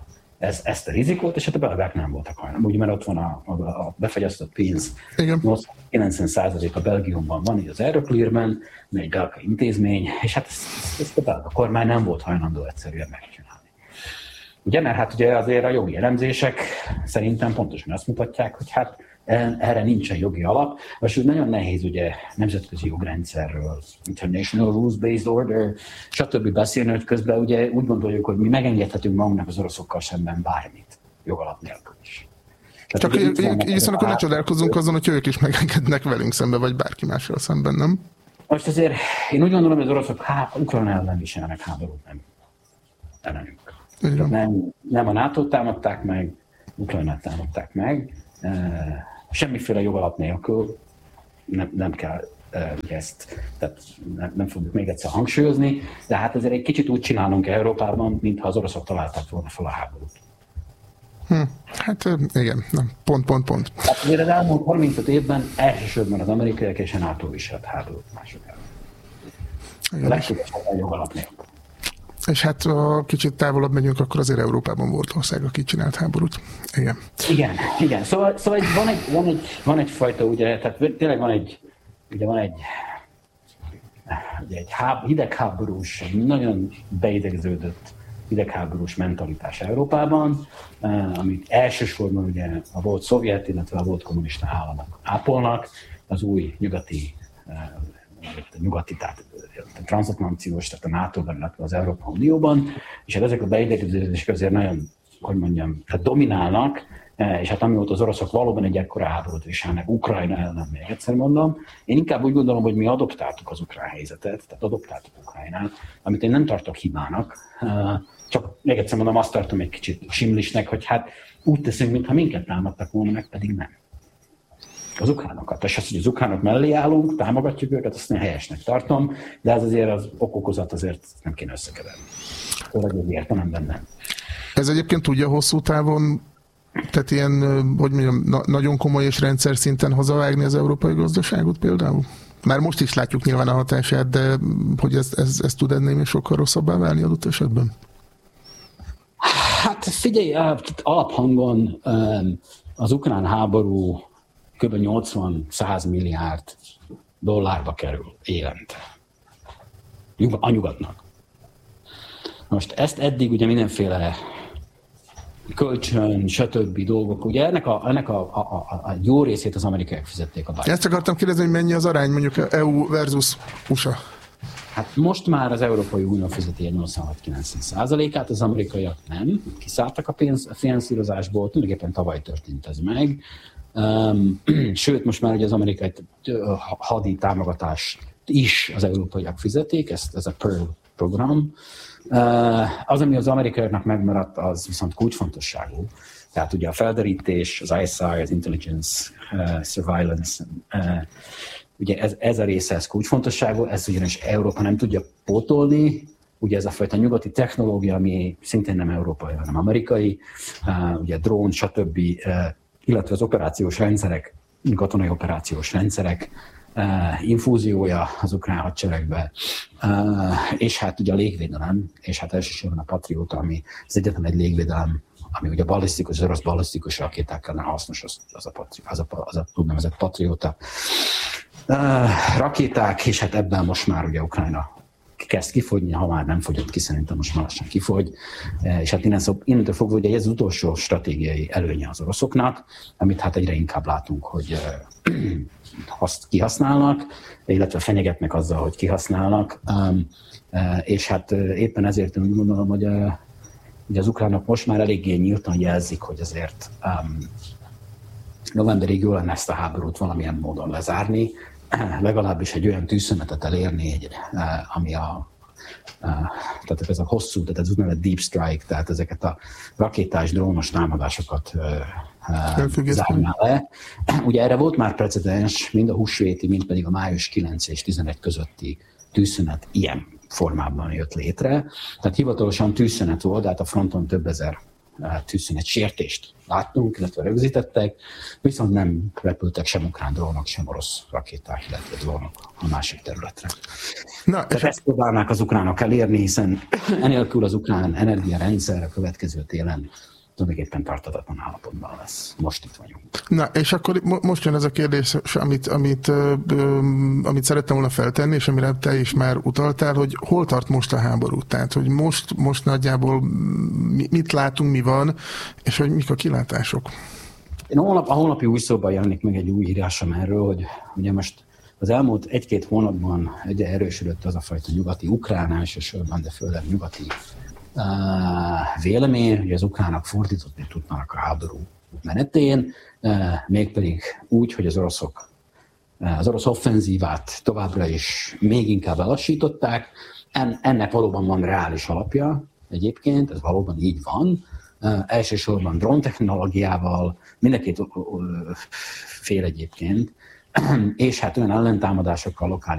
ezt a rizikót, és hát a belgák nem voltak hajlandók, ugye, mert ott van a befagyasztott pénz. 90% a Belgiumban van, így az Euroclearben, egy belga intézmény, és hát ezt a belga kormány nem volt hajlandó egyszerűen megcsinálni. Ugye, mert hát ugye azért a jogi elemzések szerintem pontosan azt mutatják, hogy hát erre nincsen jogi alap, és nagyon nehéz ugye nemzetközi jogrendszerről, International Rules-Based Order, stb. Beszélni, hogy közben ugye úgy gondoljuk, hogy mi megengedhetünk magunknak az oroszokkal szemben bármit, jogalap nélkül is. Csak hiszen akkor ne csodálkozzunk azon, hogy ők is megengednek velünk szemben, vagy bárki mással szemben, nem? Most azért én úgy gondolom, hogy az oroszok Ukrajna ellen viselnek háborút, nem ellenünk. Nem a NATO-t támadták meg, Ukrajnát támadták meg, semmiféle jogalap nélkül, nem kell ezt, tehát nem fogjuk még egyszer hangsúlyozni, de hát azért egy kicsit úgy csinálunk Európában, mintha az oroszok találták volna fel a háborút. Hát igen, nem. Pont. Hát azért az elmúlt 35 évben elsősorban az amerikaiak és a NATO viselt háborút mások ellen. A legtöbb esetben jogalap nélkül. És hát ha kicsit távolabb megyünk, akkor azért Európában volt ország, aki csinált háborút. Igen. Szóval van egyfajta, ugye, tehát tényleg van egy hidegháborús, nagyon beidegződött hidegháborús mentalitás Európában, amit elsősorban ugye a volt szovjet, illetve a volt kommunista államok ápolnak, az új nyugati, tehát transatlantikus, tehát a NATO-ban, illetve az Európai Unióban, és hát ezek a beidegződések azért nagyon, hogy mondjam, tehát dominálnak, és hát amióta az oroszok valóban egy ekkora háborút viselnek Ukrajna ellen, még egyszer mondom, én inkább úgy gondolom, hogy mi adoptáltuk az ukrán helyzetet, tehát adoptáltuk Ukrajnát, amit én nem tartok hibának, csak még egyszer mondom, azt tartom egy kicsit simlisnek, hogy hát úgy teszünk, mintha minket támadtak volna, meg pedig nem. Az ukránokat. És azt, hogy az ukránok mellé állunk, támogatjuk őket, azt én helyesnek tartom, de ez azért az okokozat azért nem kéne összekeverni. Szóval értelemben nem. Ez egyébként tudja hosszú távon, tehát ilyen, hogy mondjam, nagyon komoly és rendszer szinten hazavágni az európai gazdaságot például? Már most is látjuk nyilván a hatását, de hogy ez tud ennél még sokkal rosszabbá válni adott esetben? Hát figyelj, alaphangon az ukrán háború kb. 80-100 milliárd dollárba kerül évente. A nyugatnak. Most ezt eddig ugye mindenféle kölcsön, stb. Dolgok, ugye ennek a jó részét az amerikaiak fizették a bájt. Ezt akartam kérdezni, hogy mennyi az arány mondjuk EU versus USA? Hát most már az Európai Unió fizeti egy 86-90%-át, az amerikaiak nem, kiszálltak a finanszírozásból, tulajdonképpen tavaly történt ez meg. Sőt, most már ugye az amerikai hadi támogatást is az európaiak fizetik, ez a Pearl program. Az, ami az amerikaiaknak megmaradt, az viszont kulcsfontosságú. Tehát ugye a felderítés, az ISI, az Intelligence, Surveillance, ugye ez a része, ez kulcsfontosságú, ez ugyanis Európa nem tudja pótolni, ugye ez a fajta nyugati technológia, ami szintén nem európai, hanem amerikai, ugye drón, stb., illetve az operációs rendszerek, katonai operációs rendszerek infúziója az ukrán hadseregbe, és hát ugye a légvédelem, és hát elsősorban a Patrióta, ami az egyetlen egy légvédelem, ami ugye balisztikus, orosz balisztikus rakéták ellen hasznos, az a úgynevezett Patrióta rakéták, és hát ebben most már ugye Ukrajna kezd kifogyni, ha már nem fogyott ki, szerintem most már lassan kifogy, és hát innentől fogva ugye ez az utolsó stratégiai előnye az oroszoknak, amit hát egyre inkább látunk, hogy azt kihasználnak, illetve fenyegetnek azzal, hogy kihasználnak, és hát éppen ezért úgy gondolom, hogy az ukránok most már eléggé nyíltan jelzik, hogy azért novemberig jó lenne ezt a háborút valamilyen módon lezárni, legalábbis egy olyan tűzszünetet elérni, ami tehát ez a hosszú, tehát ez úgynevezett deep strike, tehát ezeket a rakétás, drónos támadásokat zárná le. Ugye erre volt már precedens, mind a húsvéti, mind pedig a május 9 és 11 közötti tűzszünet ilyen formában jött létre. Tehát hivatalosan tűzszünet volt, de hát a fronton több ezer tűzszünet sértést láttunk, illetve rögzítettek, viszont nem repültek sem ukrán drónok, sem orosz rakéták, illetve drónok a másik területre. Tehát ezt próbálnák az ukránok elérni, hiszen enélkül az ukrán energiarendszer a következő télen tulajdonképpen tartatatlan állapotban lesz. Most itt vagyunk. Na, és akkor most jön ez a kérdés, amit szerettem volna feltenni, és amire te is már utaltál, hogy hol tart most a háború? Tehát, hogy most nagyjából mit látunk, mi van, és hogy mik a kilátások? A holnapi új szóban jelenik meg egy új írásom erről, hogy ugye most az elmúlt 1-2 hónapban egyre erősödött az a fajta nyugati ukrán elsősorban, de főleg nyugati vélemény, hogy az ukránok fordítani tudnak a háború menetén, mégpedig úgy, hogy az orosz offenzívát továbbra is még inkább lelassították. Ennek valóban van reális alapja egyébként, ez valóban így van. Elsősorban dróntechnológiával, mindenkit fél egyébként, és hát olyan ellentámadásokkal lokális